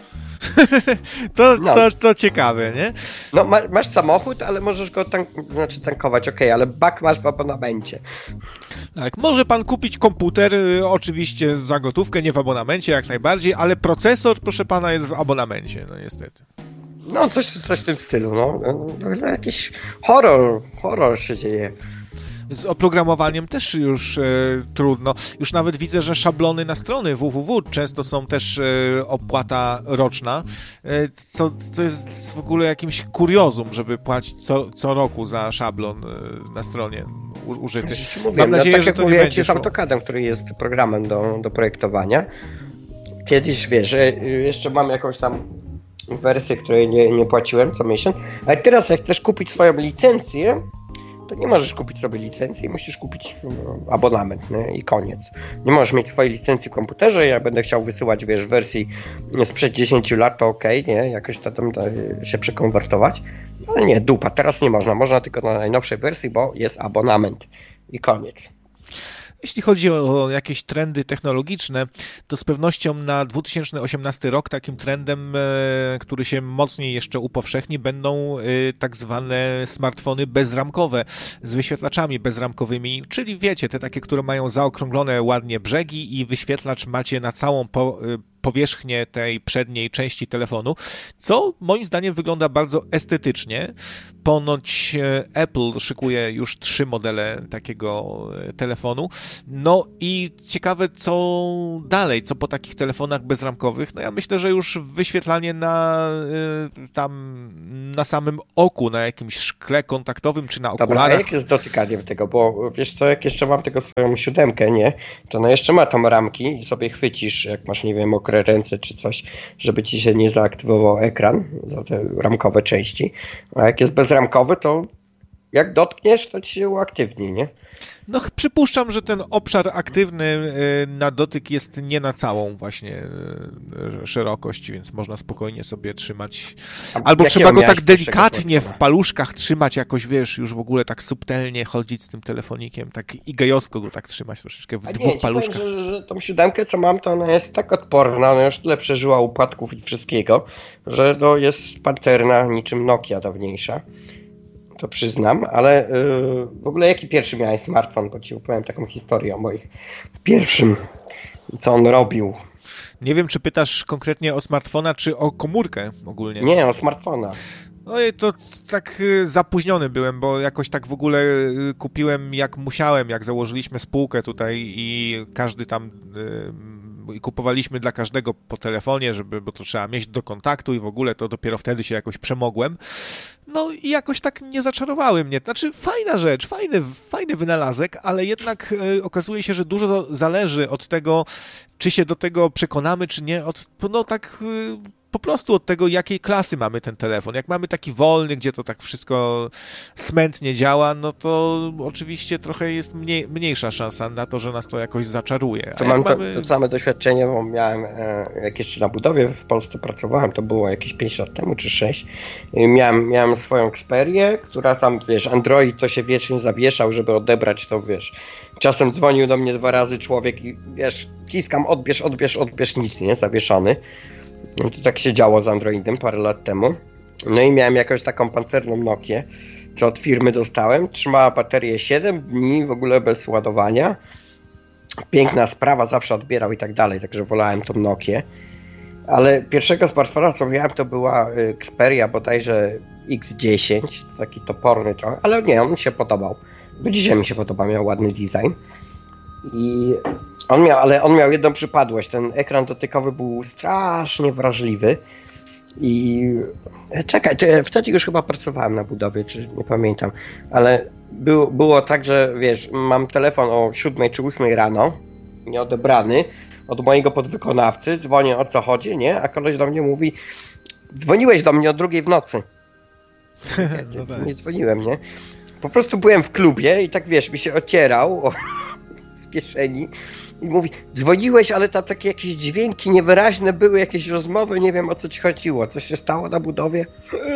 to, no. to, to ciekawe, nie? No ma, masz samochód, ale możesz go tank, znaczy tankować, okej, okay, ale bak masz w abonamencie. Tak, może pan kupić komputer, y, oczywiście za gotówkę, nie w abonamencie jak najbardziej, ale procesor, proszę pana, jest w abonamencie, no niestety. No coś, coś w tym stylu, no. no jakiś horror, horror się dzieje. Z oprogramowaniem też już e, trudno. Już nawet widzę, że szablony na strony www często są też e, opłata roczna, e, co, co jest w ogóle jakimś kuriozum, żeby płacić co, co roku za szablon e, na stronie u, użyty. Mówię, Mam nadzieję, no, tak że jak to nie mówiłem będzie ci z AutoCADem, który jest programem do, do projektowania. Kiedyś, wiesz, że jeszcze mam jakąś tam wersję, której nie, nie płaciłem co miesiąc, ale teraz jak chcesz kupić swoją licencję, to nie możesz kupić sobie licencji, musisz kupić abonament, nie? I koniec. Nie możesz mieć swojej licencji w komputerze, ja będę chciał wysyłać, wiesz, wersji sprzed dziesięciu lat, to okej, okay, nie? Jakoś to tam się przekonwertować. Ale nie, dupa, teraz nie można. Można tylko na najnowszej wersji, bo jest abonament. I koniec. Jeśli chodzi o jakieś trendy technologiczne, to z pewnością na dwa tysiące osiemnasty rok takim trendem, który się mocniej jeszcze upowszechni, będą tak zwane smartfony bezramkowe z wyświetlaczami bezramkowymi, czyli wiecie, te takie, które mają zaokrąglone ładnie brzegi i wyświetlacz macie na całą po, powierzchnię tej przedniej części telefonu, co moim zdaniem wygląda bardzo estetycznie. ponoć Apple szykuje już trzy modele takiego telefonu. No i ciekawe, co dalej, co po takich telefonach bezramkowych. No ja myślę, że już wyświetlanie na tam na samym oku, na jakimś szkle kontaktowym, czy na okularach. Dobra, a jak jest dotykanie tego? Bo wiesz co, jak jeszcze mam tego swoją siódemkę, nie? To no jeszcze ma tam ramki i sobie chwycisz, jak masz, nie wiem, mokre ręce czy coś, żeby ci się nie zaaktywował ekran za te ramkowe części. A jak jest bezramkowy, to jak dotkniesz, to ci się uaktywni, nie? No przypuszczam, że ten obszar aktywny na dotyk jest nie na całą właśnie szerokość, więc można spokojnie sobie trzymać. Albo trzeba go tak delikatnie w paluszkach trzymać jakoś, wiesz, już w ogóle tak subtelnie chodzić z tym telefonikiem, tak i gejowsko go tak trzymać troszeczkę w A dwóch nie, paluszkach. Powiem, że, że tą siódemkę, co mam, to ona jest tak odporna, ona już tyle przeżyła upadków i wszystkiego, że to jest pancerna niczym Nokia dawniejsza. To przyznam, ale yy, w ogóle jaki pierwszy miałeś smartfon? Bo ci opowiem taką historię o moim pierwszym, co on robił. Nie wiem, czy pytasz konkretnie o smartfona, czy o komórkę ogólnie. Nie, o smartfona. No i to tak zapóźniony byłem, bo jakoś tak w ogóle kupiłem jak musiałem, jak założyliśmy spółkę tutaj i każdy tam... i kupowaliśmy dla każdego po telefonie, żeby, bo to trzeba mieć do kontaktu i w ogóle to dopiero wtedy się jakoś przemogłem. No i jakoś tak nie zaczarowały mnie. Znaczy fajna rzecz, fajny, fajny wynalazek, ale jednak e, okazuje się, że dużo zależy od tego, czy się do tego przekonamy, czy nie, od, no tak... E, po prostu od tego, jakiej klasy mamy ten telefon. Jak mamy taki wolny, gdzie to tak wszystko smętnie działa, no to oczywiście trochę jest mniej, mniejsza szansa na to, że nas to jakoś zaczaruje. To mam mamy... to, to same doświadczenie, bo miałem, jak jeszcze na budowie w Polsce pracowałem, to było jakieś pięć lat temu, czy sześć. Miałem, miałem swoją Xperię, która tam, wiesz, Android to się wiecznie zawieszał, żeby odebrać to, wiesz. Czasem dzwonił do mnie dwa razy człowiek i, wiesz, ciskam, odbierz, odbierz, odbierz, nic, nie, zawieszony. No to tak się działo z Androidem parę lat temu. No i miałem jakąś taką pancerną Nokię, co od firmy dostałem. Trzymała baterię siedem dni, w ogóle bez ładowania. Piękna sprawa, zawsze odbierał i tak dalej, także wolałem tą Nokię. Ale pierwszego smartfona, co miałem, to była Xperia bodajże X dziesięć, taki toporny trochę, ale nie, on mi się podobał. Do dzisiaj mi się podoba, miał ładny design. I on miał, ale on miał jedną przypadłość. Ten ekran dotykowy był strasznie wrażliwy. I czekaj, to ja wtedy już chyba pracowałem na budowie, czy nie pamiętam, ale było, było tak, że wiesz, mam telefon o siódmej czy ósmej rano, nieodebrany od mojego podwykonawcy, dzwonię o co chodzi, nie? A koleś do mnie mówi, dzwoniłeś do mnie o drugiej w nocy. No tak. Nie dzwoniłem, nie? Po prostu byłem w klubie i tak wiesz, mi się ocierał o, w kieszeni i mówi, dzwoniłeś, ale tam takie jakieś dźwięki niewyraźne były, jakieś rozmowy, nie wiem o co ci chodziło, coś się stało na budowie?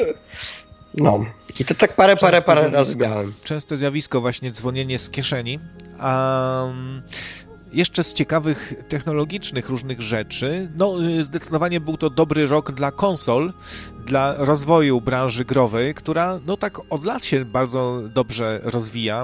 No. I to tak parę, parę, parę razy miałem. Częste zjawisko właśnie dzwonienie z kieszeni. Um, jeszcze z ciekawych technologicznych różnych rzeczy, no zdecydowanie był to dobry rok dla konsol, dla rozwoju branży growej, która no tak od lat się bardzo dobrze rozwija.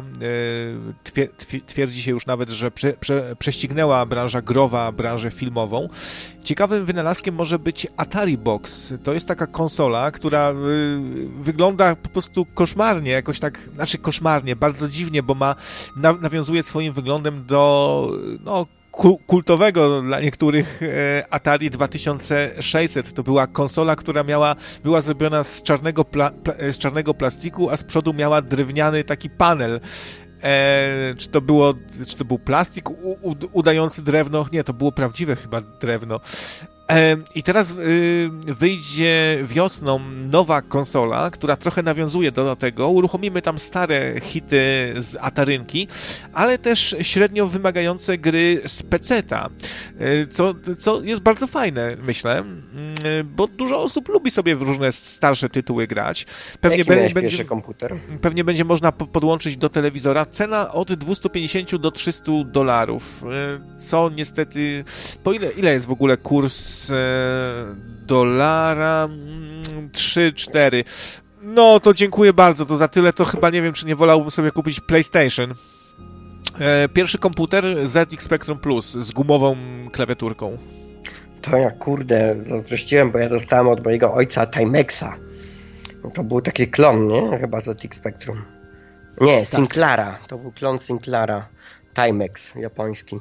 Twierdzi się już nawet, że prze, prze, prześcignęła branża growa branżę filmową. Ciekawym wynalazkiem może być Atari Box. To jest taka konsola, która wygląda po prostu koszmarnie, jakoś tak, znaczy koszmarnie, bardzo dziwnie, bo ma, nawiązuje swoim wyglądem do no, kultowego dla niektórych Atari dwa tysiące sześćset. To była konsola, która miała, była zrobiona z czarnego, pla, z czarnego plastiku, a z przodu miała drewniany taki panel. E, czy to było, czy to był plastik u, u, udający drewno? Nie, to było prawdziwe chyba drewno. E, I teraz y, wyjdzie wiosną nowa konsola, która trochę nawiązuje do tego. Uruchomimy tam stare hity z Atarynki, ale też średnio wymagające gry z peceta, e, co, co jest bardzo fajne, myślę, e, bo dużo osób lubi sobie w różne starsze tytuły grać. Pewnie Jaki be, będzie, komputer? Pewnie będzie można po, podłączyć do telewizora. Cena od dwieście pięćdziesiąt do trzysta dolarów, e, co niestety... Po ile, ile jest w ogóle kurs dolara? trzy cztery. No to dziękuję bardzo, to za tyle to chyba nie wiem, czy nie wolałbym sobie kupić PlayStation. Pierwszy komputer Z X Spectrum Plus z gumową klawiaturką. To ja kurde zazdrościłem, bo ja dostałem od mojego ojca Timexa. To był taki klon, nie? Chyba z T X Spectrum. Nie, Sinclaira. Tak. To był klon Sinclaira. Timex, japoński.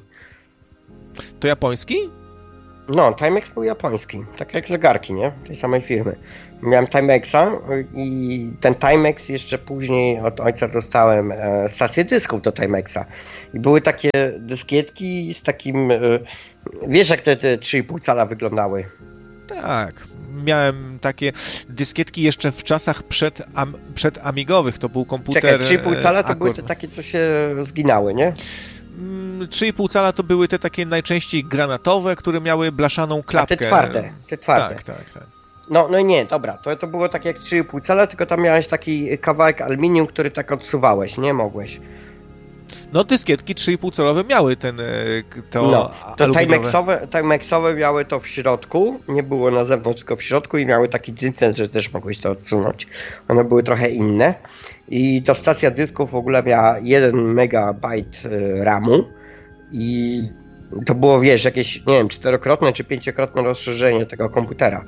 To japoński? No, Timex był japoński. Tak jak zegarki, nie? Tej samej firmy. Miałem Timexa i ten Timex jeszcze później od ojca dostałem e, stację dysków do Timexa. I były takie dyskietki z takim... E, wiesz, jak te, te trzy i pół cala wyglądały? Tak, miałem takie dyskietki jeszcze w czasach przed, am, przed Amigowych, to był komputer... Czekaj, trzy i pół cala to Accord. Były te takie, co się zginały, nie? trzy i pół cala to były te takie najczęściej granatowe, które miały blaszaną klapkę. A te twarde, te twarde. Tak, tak, tak. No, no nie, dobra, to, to było tak jak trzy i pół cala, tylko tam miałeś taki kawałek aluminium, który tak odsuwałeś, nie mogłeś. No dyskietki trzy i pół calowe miały ten to No, to Timexowe, Timexowe miały to w środku, nie było na zewnątrz, tylko w środku i miały taki dzyncent, że też mogłeś to odsunąć. One były trochę inne i to stacja dysków w ogóle miała jeden megabajt ramu i to było, wiesz, jakieś, nie wiem, czterokrotne czy pięciokrotne rozszerzenie tego komputera.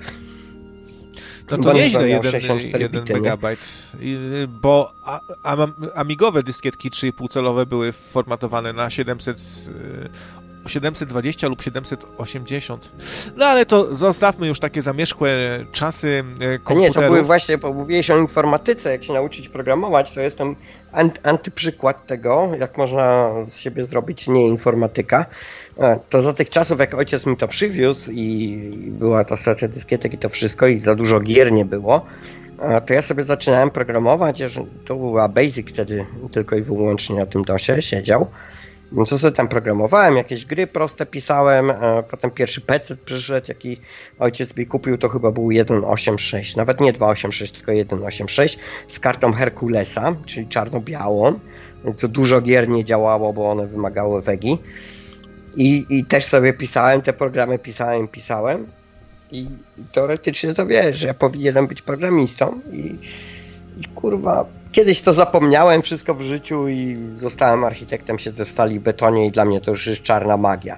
No to nieźle, jeden, jeden megabajt, bo amigowe dyskietki trzy i pół calowe były formatowane na siedemset, siedemset dwadzieścia lub siedemset osiemdziesiąt. No ale to zostawmy już takie zamierzchłe czasy komputerów. Nie, to były właśnie, bo mówiłeś o informatyce, jak się nauczyć programować, to jestem antyprzykład tego, jak można z siebie zrobić nie informatyka. To za tych czasów, jak ojciec mi to przywiózł i była ta stacja dyskietek i to wszystko i za dużo gier nie było, to ja sobie zaczynałem programować, to była Basic wtedy tylko i wyłącznie na tym dosie siedział. No to sobie tam programowałem, jakieś gry proste pisałem, potem pierwszy P C przyszedł, jaki ojciec mi kupił, to chyba był jeden osiem sześć, nawet nie dwa osiem sześć, tylko jeden osiem sześć z kartą Herkulesa, czyli czarno-białą, to dużo gier nie działało, bo one wymagały wegi. I, I też sobie pisałem, te programy pisałem, pisałem i, i teoretycznie to wiesz, że ja powinienem być programistą i, i kurwa, kiedyś to zapomniałem wszystko w życiu i zostałem architektem, siedzę w stali betonie i dla mnie to już jest czarna magia.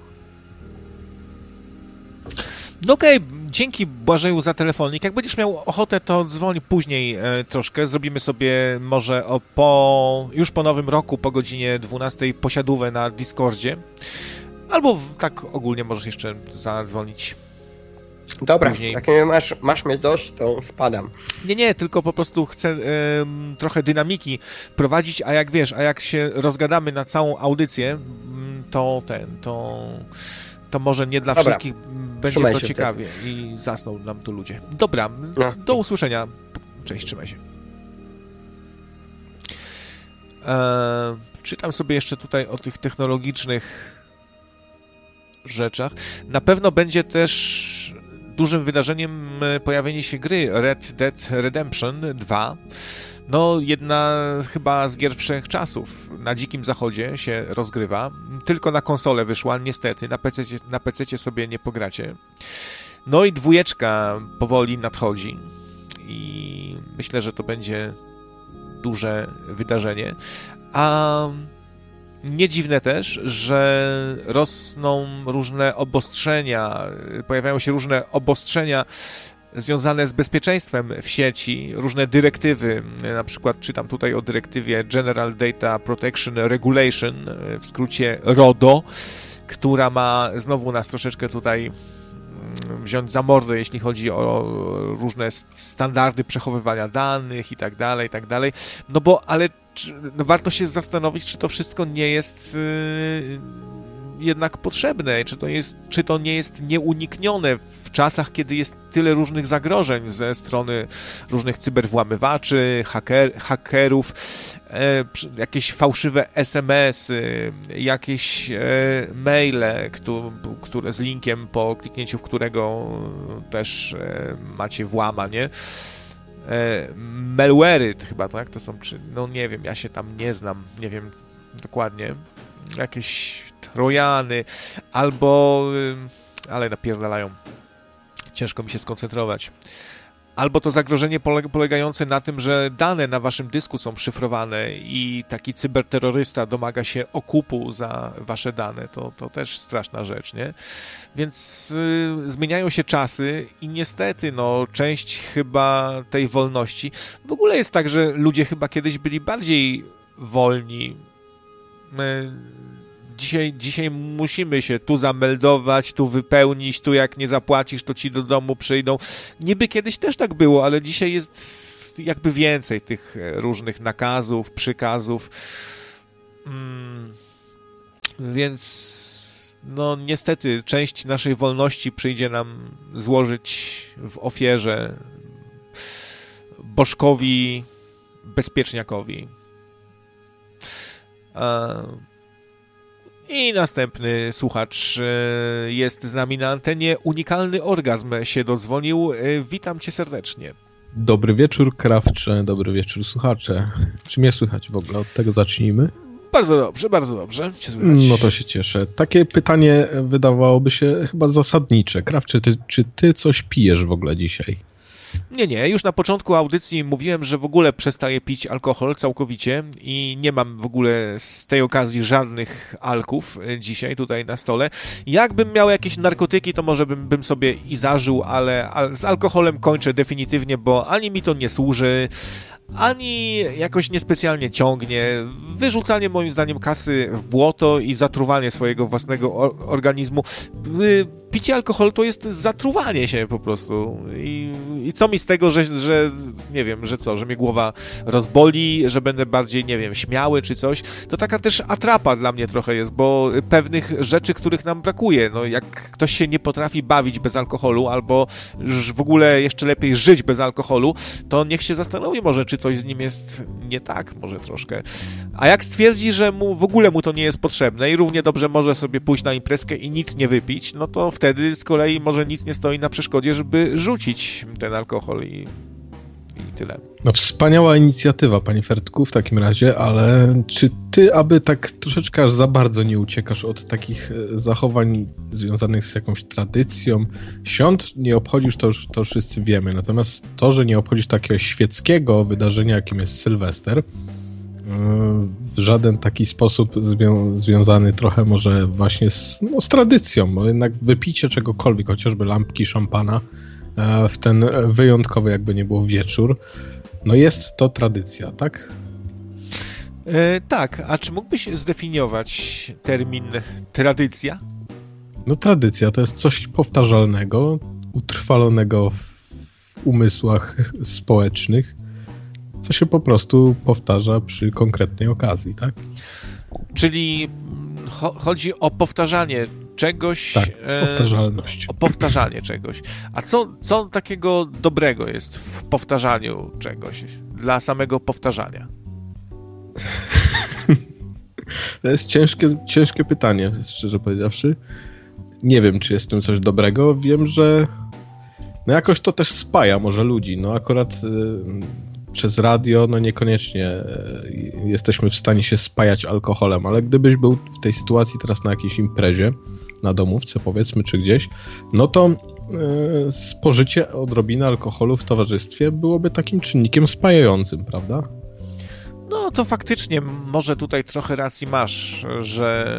No okej, okay. Dzięki Błażeju za telefonik. Jak będziesz miał ochotę, to dzwoń później e, troszkę. Zrobimy sobie może o, po, już po nowym roku, po godzinie dwunastej posiadówę na Discordzie. Albo w, tak ogólnie możesz jeszcze zadzwonić. Dobra, później. Jak masz, masz mnie dość, to spadam. Nie, nie, tylko po prostu chcę e, trochę dynamiki wprowadzić, a jak wiesz, a jak się rozgadamy na całą audycję, to ten, to... to może nie dla Dobra. wszystkich będzie trzymaj to ciekawie wtedy. I zasną nam tu ludzie. Dobra, no. Do usłyszenia. Cześć, trzymaj się. Eee, czytam sobie jeszcze tutaj o tych technologicznych rzeczach. Na pewno będzie też dużym wydarzeniem pojawienie się gry Red Dead Redemption dwa. No, jedna chyba z gier wszechczasów. Na Dzikim Zachodzie się rozgrywa. Tylko na konsolę wyszła, niestety. Na pececie, na pececie sobie nie pogracie. No i dwójeczka powoli nadchodzi. I myślę, że to będzie duże wydarzenie. A nie dziwne też, że rosną różne obostrzenia, pojawiają się różne obostrzenia związane z bezpieczeństwem w sieci, różne dyrektywy, na przykład czytam tutaj o dyrektywie General Data Protection Regulation, w skrócie RODO, która ma znowu nas troszeczkę tutaj wziąć za mordę, jeśli chodzi o różne standardy przechowywania danych i tak dalej, i tak dalej. No bo, ale no warto się zastanowić, czy to wszystko nie jest yy, jednak potrzebne, czy to, jest, czy to nie jest nieuniknione w czasach, kiedy jest tyle różnych zagrożeń ze strony różnych cyberwłamywaczy, haker, hakerów, e, jakieś fałszywe es em esy, jakieś e, maile, które, które z linkiem, po kliknięciu w którego też e, macie włamanie. E, malware'y chyba, tak? To są, czy, no nie wiem, ja się tam nie znam, nie wiem dokładnie. Jakieś trojany, albo, ale napierdalają. Ciężko mi się skoncentrować. albo to zagrożenie polegające na tym, że dane na waszym dysku są szyfrowane i taki cyberterrorysta domaga się okupu za wasze dane. To, to też straszna rzecz, nie? Więc y, zmieniają się czasy i niestety, no, część chyba tej wolności... W ogóle jest tak, że ludzie chyba kiedyś byli bardziej wolni. My... Dzisiaj, dzisiaj musimy się tu zameldować, tu wypełnić, tu jak nie zapłacisz, to ci do domu przyjdą. Niby kiedyś też tak było, ale dzisiaj jest jakby więcej tych różnych nakazów, przykazów. Hmm. Więc no niestety część naszej wolności przyjdzie nam złożyć w ofierze bożkowi bezpieczniakowi. A... I następny słuchacz jest z nami na antenie. Unikalny orgazm się dodzwonił. Witam cię serdecznie. Dobry wieczór, Krawcze. Dobry wieczór, słuchacze. Czy mnie słychać w ogóle? Od tego zacznijmy. Bardzo dobrze, bardzo dobrze. Cię słychać. No to się cieszę. Takie pytanie wydawałoby się chyba zasadnicze. Krawcze, ty, czy ty coś pijesz w ogóle dzisiaj? Nie, nie. Już na początku audycji mówiłem, że w ogóle przestaję pić alkohol całkowicie i nie mam w ogóle z tej okazji żadnych alków dzisiaj tutaj na stole. Jakbym miał jakieś narkotyki, to może bym, bym sobie i zażył, ale, ale z alkoholem kończę definitywnie, bo ani mi to nie służy, ani jakoś niespecjalnie ciągnie. Wyrzucanie moim zdaniem kasy w błoto i zatruwanie swojego własnego organizmu. Picie alkoholu to jest zatruwanie się po prostu. I, i co mi z tego, że, że nie wiem, że co, że mnie głowa rozboli, że będę bardziej, nie wiem, śmiały czy coś. To taka też atrapa dla mnie trochę jest, bo pewnych rzeczy, których nam brakuje. No jak ktoś się nie potrafi bawić bez alkoholu, albo już w ogóle jeszcze lepiej żyć bez alkoholu, to niech się zastanowi może, czy coś z nim jest nie tak, może troszkę. A jak stwierdzi, że mu w ogóle mu to nie jest potrzebne i równie dobrze może sobie pójść na imprezkę i nic nie wypić, no to wtedy z kolei może nic nie stoi na przeszkodzie, żeby rzucić ten alkohol i, i tyle. No wspaniała inicjatywa, panie Fertku, w takim razie, ale czy ty, aby tak troszeczkę aż za bardzo nie uciekasz od takich zachowań związanych z jakąś tradycją? Świąt nie obchodzisz, to już to wszyscy wiemy, natomiast to, że nie obchodzisz takiego świeckiego wydarzenia, jakim jest Sylwester, w żaden taki sposób zwią- związany trochę może właśnie z, no, z tradycją, bo jednak wypicie czegokolwiek, chociażby lampki szampana w ten wyjątkowy, jakby nie było, wieczór, no jest to tradycja, tak? E, tak, a czy mógłbyś zdefiniować termin tradycja? No tradycja to jest coś powtarzalnego, utrwalonego w umysłach społecznych, co się po prostu powtarza przy konkretnej okazji, tak? Czyli cho- chodzi o powtarzanie czegoś... Tak, powtarzalność. E, o powtarzanie czegoś. A co, co takiego dobrego jest w powtarzaniu czegoś dla samego powtarzania? To jest ciężkie, ciężkie pytanie, szczerze powiedziawszy. Nie wiem, czy jest w tym coś dobrego. Wiem, że no jakoś to też spaja może ludzi. No akurat... Y- przez radio, no niekoniecznie jesteśmy w stanie się spajać alkoholem, ale gdybyś był w tej sytuacji teraz na jakiejś imprezie, na domówce powiedzmy, czy gdzieś, no to yy, spożycie odrobiny alkoholu w towarzystwie byłoby takim czynnikiem spajającym, prawda? No to faktycznie może tutaj trochę racji masz, że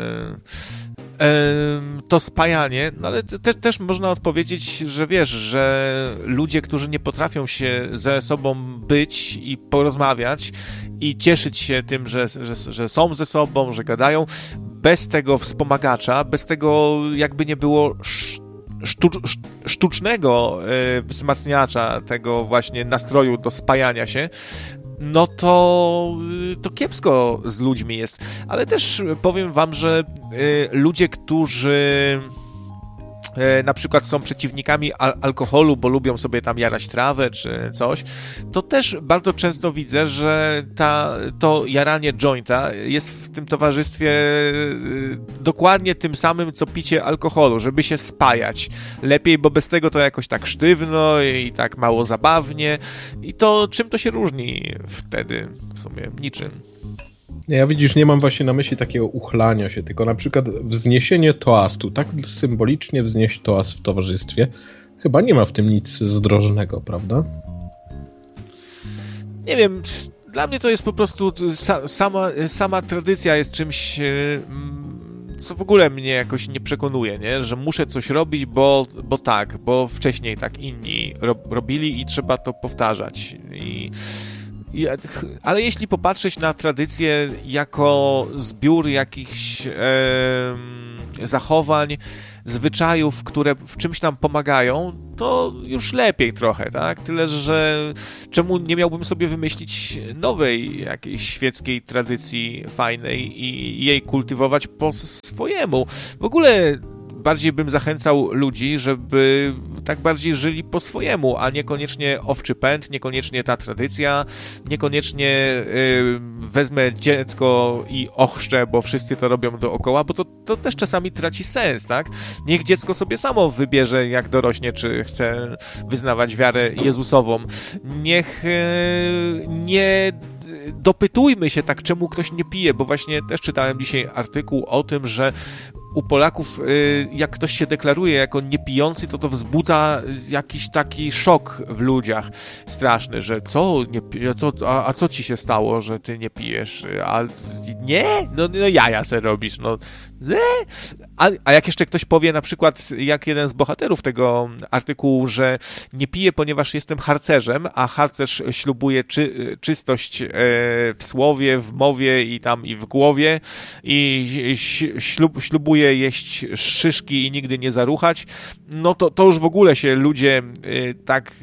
to spajanie, no ale te, też można odpowiedzieć, że wiesz, że ludzie, którzy nie potrafią się ze sobą być i porozmawiać i cieszyć się tym, że, że, że są ze sobą, że gadają, bez tego wspomagacza, bez tego jakby nie było sztucz, sztucznego wzmacniacza tego właśnie nastroju do spajania się, no to, to kiepsko z ludźmi jest. Ale też powiem wam, że y, ludzie, którzy y, na przykład są przeciwnikami al- alkoholu, bo lubią sobie tam jarać trawę czy coś, to też bardzo często widzę, że ta, to jaranie jointa jest w tym towarzystwie y, dokładnie tym samym, co picie alkoholu, żeby się spajać lepiej, bo bez tego to jakoś tak sztywno i tak mało zabawnie. I to czym to się różni wtedy? W sumie niczym. Ja widzisz, nie mam właśnie na myśli takiego uchlania się, tylko na przykład wzniesienie toastu, tak symbolicznie wznieść toast w towarzystwie. chyba nie ma w tym nic zdrożnego, prawda? Nie wiem, dla mnie to jest po prostu sa, sama, sama tradycja jest czymś, co w ogóle mnie jakoś nie przekonuje, nie? Że muszę coś robić, bo, bo tak, bo wcześniej tak inni ro, robili i trzeba to powtarzać. I, i, ale jeśli popatrzeć na tradycję jako zbiór jakichś e, zachowań, zwyczajów, które w czymś nam pomagają, to już lepiej trochę, tak? Tyle, że czemu nie miałbym sobie wymyślić nowej jakiejś świeckiej tradycji fajnej i jej kultywować po swojemu. W ogóle bardziej bym zachęcał ludzi, żeby tak bardziej żyli po swojemu, a niekoniecznie owczy pęd, niekoniecznie ta tradycja, niekoniecznie yy, wezmę dziecko i ochrzczę, bo wszyscy to robią dookoła, bo to, to też czasami traci sens, tak? Niech dziecko sobie samo wybierze, jak dorośnie, czy chce wyznawać wiarę Jezusową. Niech yy, nie dopytujmy się tak, czemu ktoś nie pije, bo właśnie też czytałem dzisiaj artykuł o tym, że u Polaków, jak ktoś się deklaruje jako niepijący, to to wzbudza jakiś taki szok w ludziach straszny, że co, nie, co a, a co ci się stało, że ty nie pijesz? A nie? No, no jaja se robisz, no. A, a jak jeszcze ktoś powie, na przykład, jak jeden z bohaterów tego artykułu, że nie piję, ponieważ jestem harcerzem, a harcerz ślubuje czy, czystość w słowie, w mowie i tam i w głowie i ślub, ślubuje jeść szyszki i nigdy nie zaruchać, no to, to już w ogóle się ludzie tak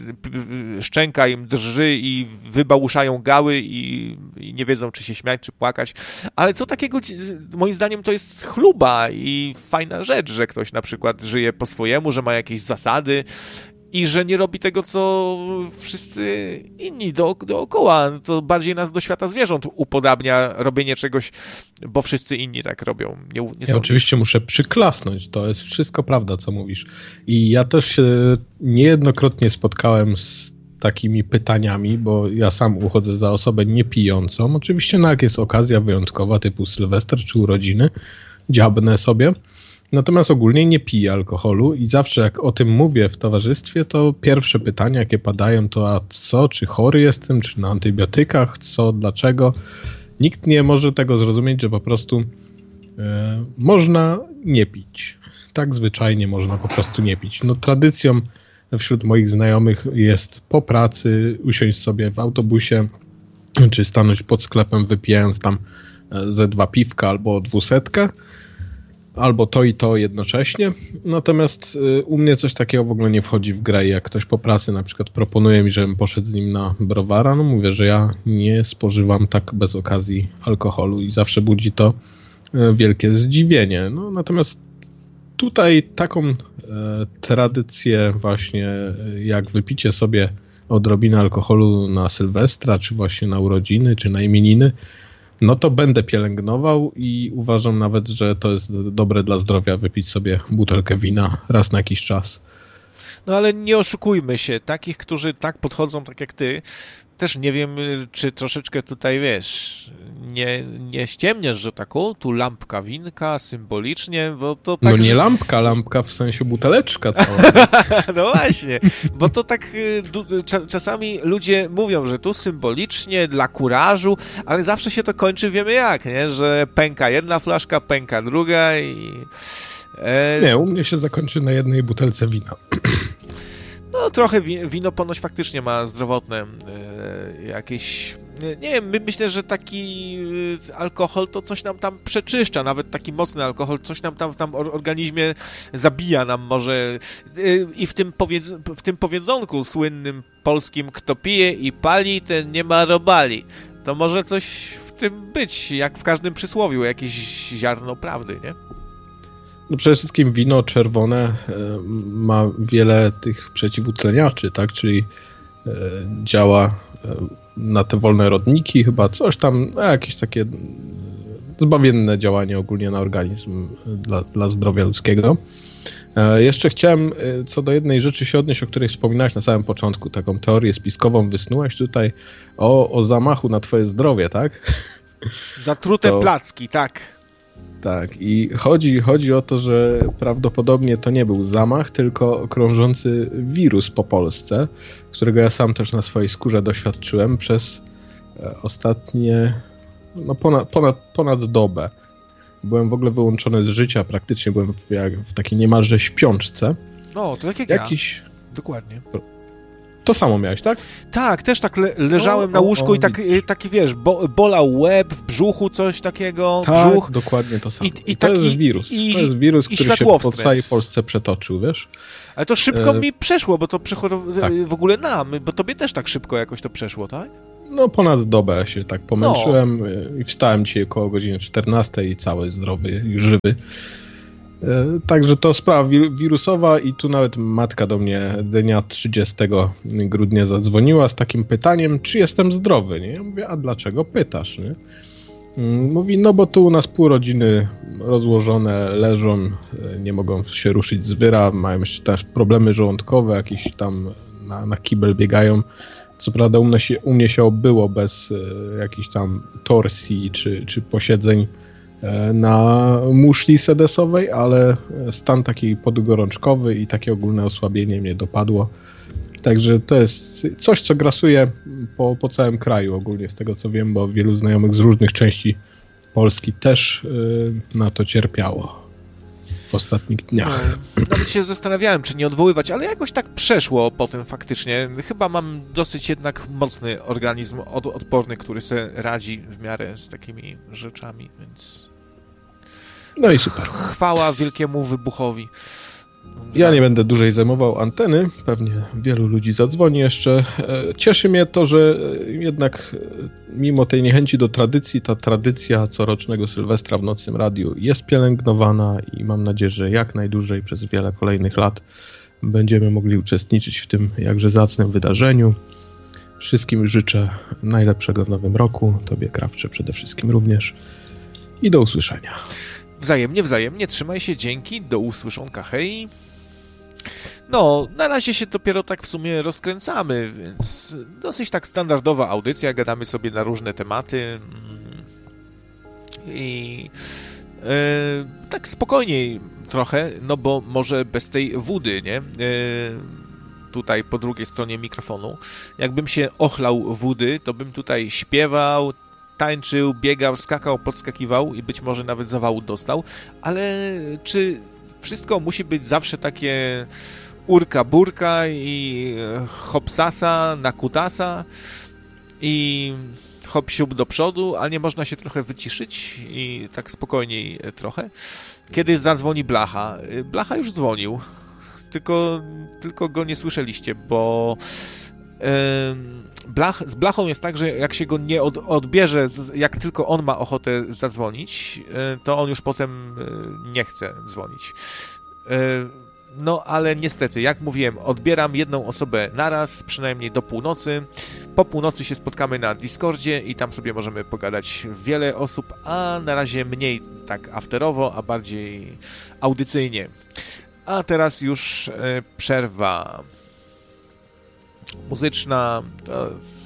szczęka im drży i wybałuszają gały i, i nie wiedzą, czy się śmiać, czy płakać. Ale co takiego, moim zdaniem, to jest chluba i fajna rzecz, że ktoś na przykład żyje po swojemu, że ma jakieś zasady i że nie robi tego, co wszyscy inni do, dookoła. To bardziej nas do świata zwierząt upodabnia robienie czegoś, bo wszyscy inni tak robią. Nie, nie ja oczywiście muszę przyklasnąć, to jest wszystko prawda, co mówisz. I ja też się niejednokrotnie spotkałem z takimi pytaniami, bo ja sam uchodzę za osobę niepijącą. Oczywiście no, jak jest okazja wyjątkowa, typu Sylwester czy urodziny, dziabnę sobie. Natomiast ogólnie nie piję alkoholu i zawsze jak o tym mówię w towarzystwie, to pierwsze pytania, jakie padają, to a co, czy chory jestem, czy na antybiotykach, co, dlaczego. Nikt nie może tego zrozumieć, że po prostu e, można nie pić. Tak zwyczajnie można po prostu nie pić. No tradycją wśród moich znajomych jest po pracy usiąść sobie w autobusie, czy stanąć pod sklepem wypijając tam ze dwa piwka albo dwusetkę, albo to i to jednocześnie. Natomiast u mnie coś takiego w ogóle nie wchodzi w grę. Jak ktoś po pracy na przykład proponuje mi, żebym poszedł z nim na browara, no mówię, że ja nie spożywam tak bez okazji alkoholu i zawsze budzi to wielkie zdziwienie. No, natomiast tutaj taką e, tradycję właśnie jak wypicie sobie odrobinę alkoholu na Sylwestra, czy właśnie na urodziny, czy na imieniny, no to będę pielęgnował i uważam nawet, że to jest dobre dla zdrowia wypić sobie butelkę wina raz na jakiś czas. No ale nie oszukujmy się, takich, którzy tak podchodzą, tak jak ty, też nie wiem, czy troszeczkę tutaj, wiesz, nie, nie ściemniesz, że taką tu lampka winka symbolicznie, bo to tak... No nie że... lampka, lampka w sensie buteleczka cała. No właśnie, bo to tak czasami ludzie mówią, że tu symbolicznie dla kurażu, ale zawsze się to kończy, wiemy jak, nie? Że pęka jedna flaszka, pęka druga i... E... Nie, u mnie się zakończy na jednej butelce wina. No trochę wino ponoć faktycznie ma zdrowotne y, jakieś... Nie wiem, my, myślę, że taki y, alkohol to coś nam tam przeczyszcza, nawet taki mocny alkohol, coś nam tam w tam organizmie zabija nam może. Y, I w tym, powiedz, w tym powiedzonku słynnym polskim, kto pije i pali, ten nie ma robali. To może coś w tym być, jak w każdym przysłowiu, jakieś ziarno prawdy, nie? No przede wszystkim wino czerwone ma wiele tych przeciwutleniaczy, tak? Czyli działa na te wolne rodniki, chyba coś tam, no jakieś takie zbawienne działanie ogólnie na organizm dla, dla zdrowia ludzkiego. Jeszcze chciałem co do jednej rzeczy się odnieść, o której wspominałeś na samym początku, taką teorię spiskową wysnułeś tutaj o, o zamachu na twoje zdrowie, tak? Zatrute to... placki, tak. Tak, i chodzi, chodzi o to, że prawdopodobnie to nie był zamach, tylko krążący wirus po Polsce, którego ja sam też na swojej skórze doświadczyłem przez ostatnie, no ponad, ponad, ponad dobę. Byłem w ogóle wyłączony z życia, praktycznie byłem w, jak, w takiej niemalże śpiączce. No, to tak jak Jakiś... ja. Dokładnie. To samo miałeś, tak? Tak, też tak le- leżałem o, na łóżku o, o, i tak, taki, wiesz, bo, bolał łeb, w brzuchu coś takiego, tak, brzuch. Dokładnie to samo. I, i to taki, jest wirus. I, to jest wirus, który się po całej Polsce przetoczył, wiesz? Ale to szybko e... mi przeszło, bo to przechorow... tak. w ogóle nam, bo tobie też tak szybko jakoś to przeszło, tak? No ponad dobę się tak pomęczyłem no. i wstałem dzisiaj około godziny czternastej i cały zdrowy i żywy. Także to sprawa wirusowa i tu nawet matka do mnie dnia trzydziestego grudnia zadzwoniła z takim pytaniem, czy jestem zdrowy, nie? Ja mówię, a dlaczego pytasz, nie? Mówi, no bo tu u nas pół rodziny rozłożone leżą, nie mogą się ruszyć z wyra, mają jeszcze też problemy żołądkowe, jakieś tam na, na kibel biegają. Co prawda u mnie się, u mnie się obyło bez e, jakichś tam torsji czy, czy posiedzeń e, na muszli sedesowej, ale stan taki podgorączkowy i takie ogólne osłabienie mnie dopadło. Także to jest coś, co grasuje po, po całym kraju ogólnie, z tego co wiem, bo wielu znajomych z różnych części Polski też e, na to cierpiało w ostatnich dniach. No, nawet się zastanawiałem, czy nie odwoływać, ale jakoś tak przeszło po tym faktycznie. Chyba mam dosyć jednak mocny organizm od, odporny, który sobie radzi w miarę z takimi rzeczami, więc... No i super. Chwała wielkiemu wybuchowi. Ja nie będę dłużej zajmował anteny, pewnie wielu ludzi zadzwoni jeszcze. Cieszy mnie to, że jednak mimo tej niechęci do tradycji, ta tradycja corocznego Sylwestra w Nocnym Radiu jest pielęgnowana i mam nadzieję, że jak najdłużej przez wiele kolejnych lat będziemy mogli uczestniczyć w tym jakże zacnym wydarzeniu. Wszystkim życzę najlepszego w nowym roku, tobie, Krawcze, przede wszystkim również i do usłyszenia. Wzajemnie, wzajemnie, trzymaj się, dzięki, do usłyszonka, hej. No, na razie się dopiero tak w sumie rozkręcamy, więc dosyć tak standardowa audycja, gadamy sobie na różne tematy i e, tak spokojniej trochę, no bo może bez tej wody, nie? E, tutaj po drugiej stronie mikrofonu. Jakbym się ochlał wody, to bym tutaj śpiewał, tańczył, biegał, skakał, podskakiwał i być może nawet zawału dostał, ale czy wszystko musi być zawsze takie urka burka i hopsasa na kutasa i hop siup do przodu, a nie można się trochę wyciszyć i tak spokojniej trochę? Kiedy zadzwoni Blacha? Blacha już dzwonił, tylko, tylko go nie słyszeliście, bo yy, Blach, z Blachą jest tak, że jak się go nie od, odbierze, jak tylko on ma ochotę zadzwonić, to on już potem nie chce dzwonić. No, ale niestety, jak mówiłem, odbieram jedną osobę naraz, przynajmniej do północy. Po północy się spotkamy na Discordzie i tam sobie możemy pogadać wiele osób, a na razie mniej tak afterowo, a bardziej audycyjnie. A teraz już przerwa muzyczna. To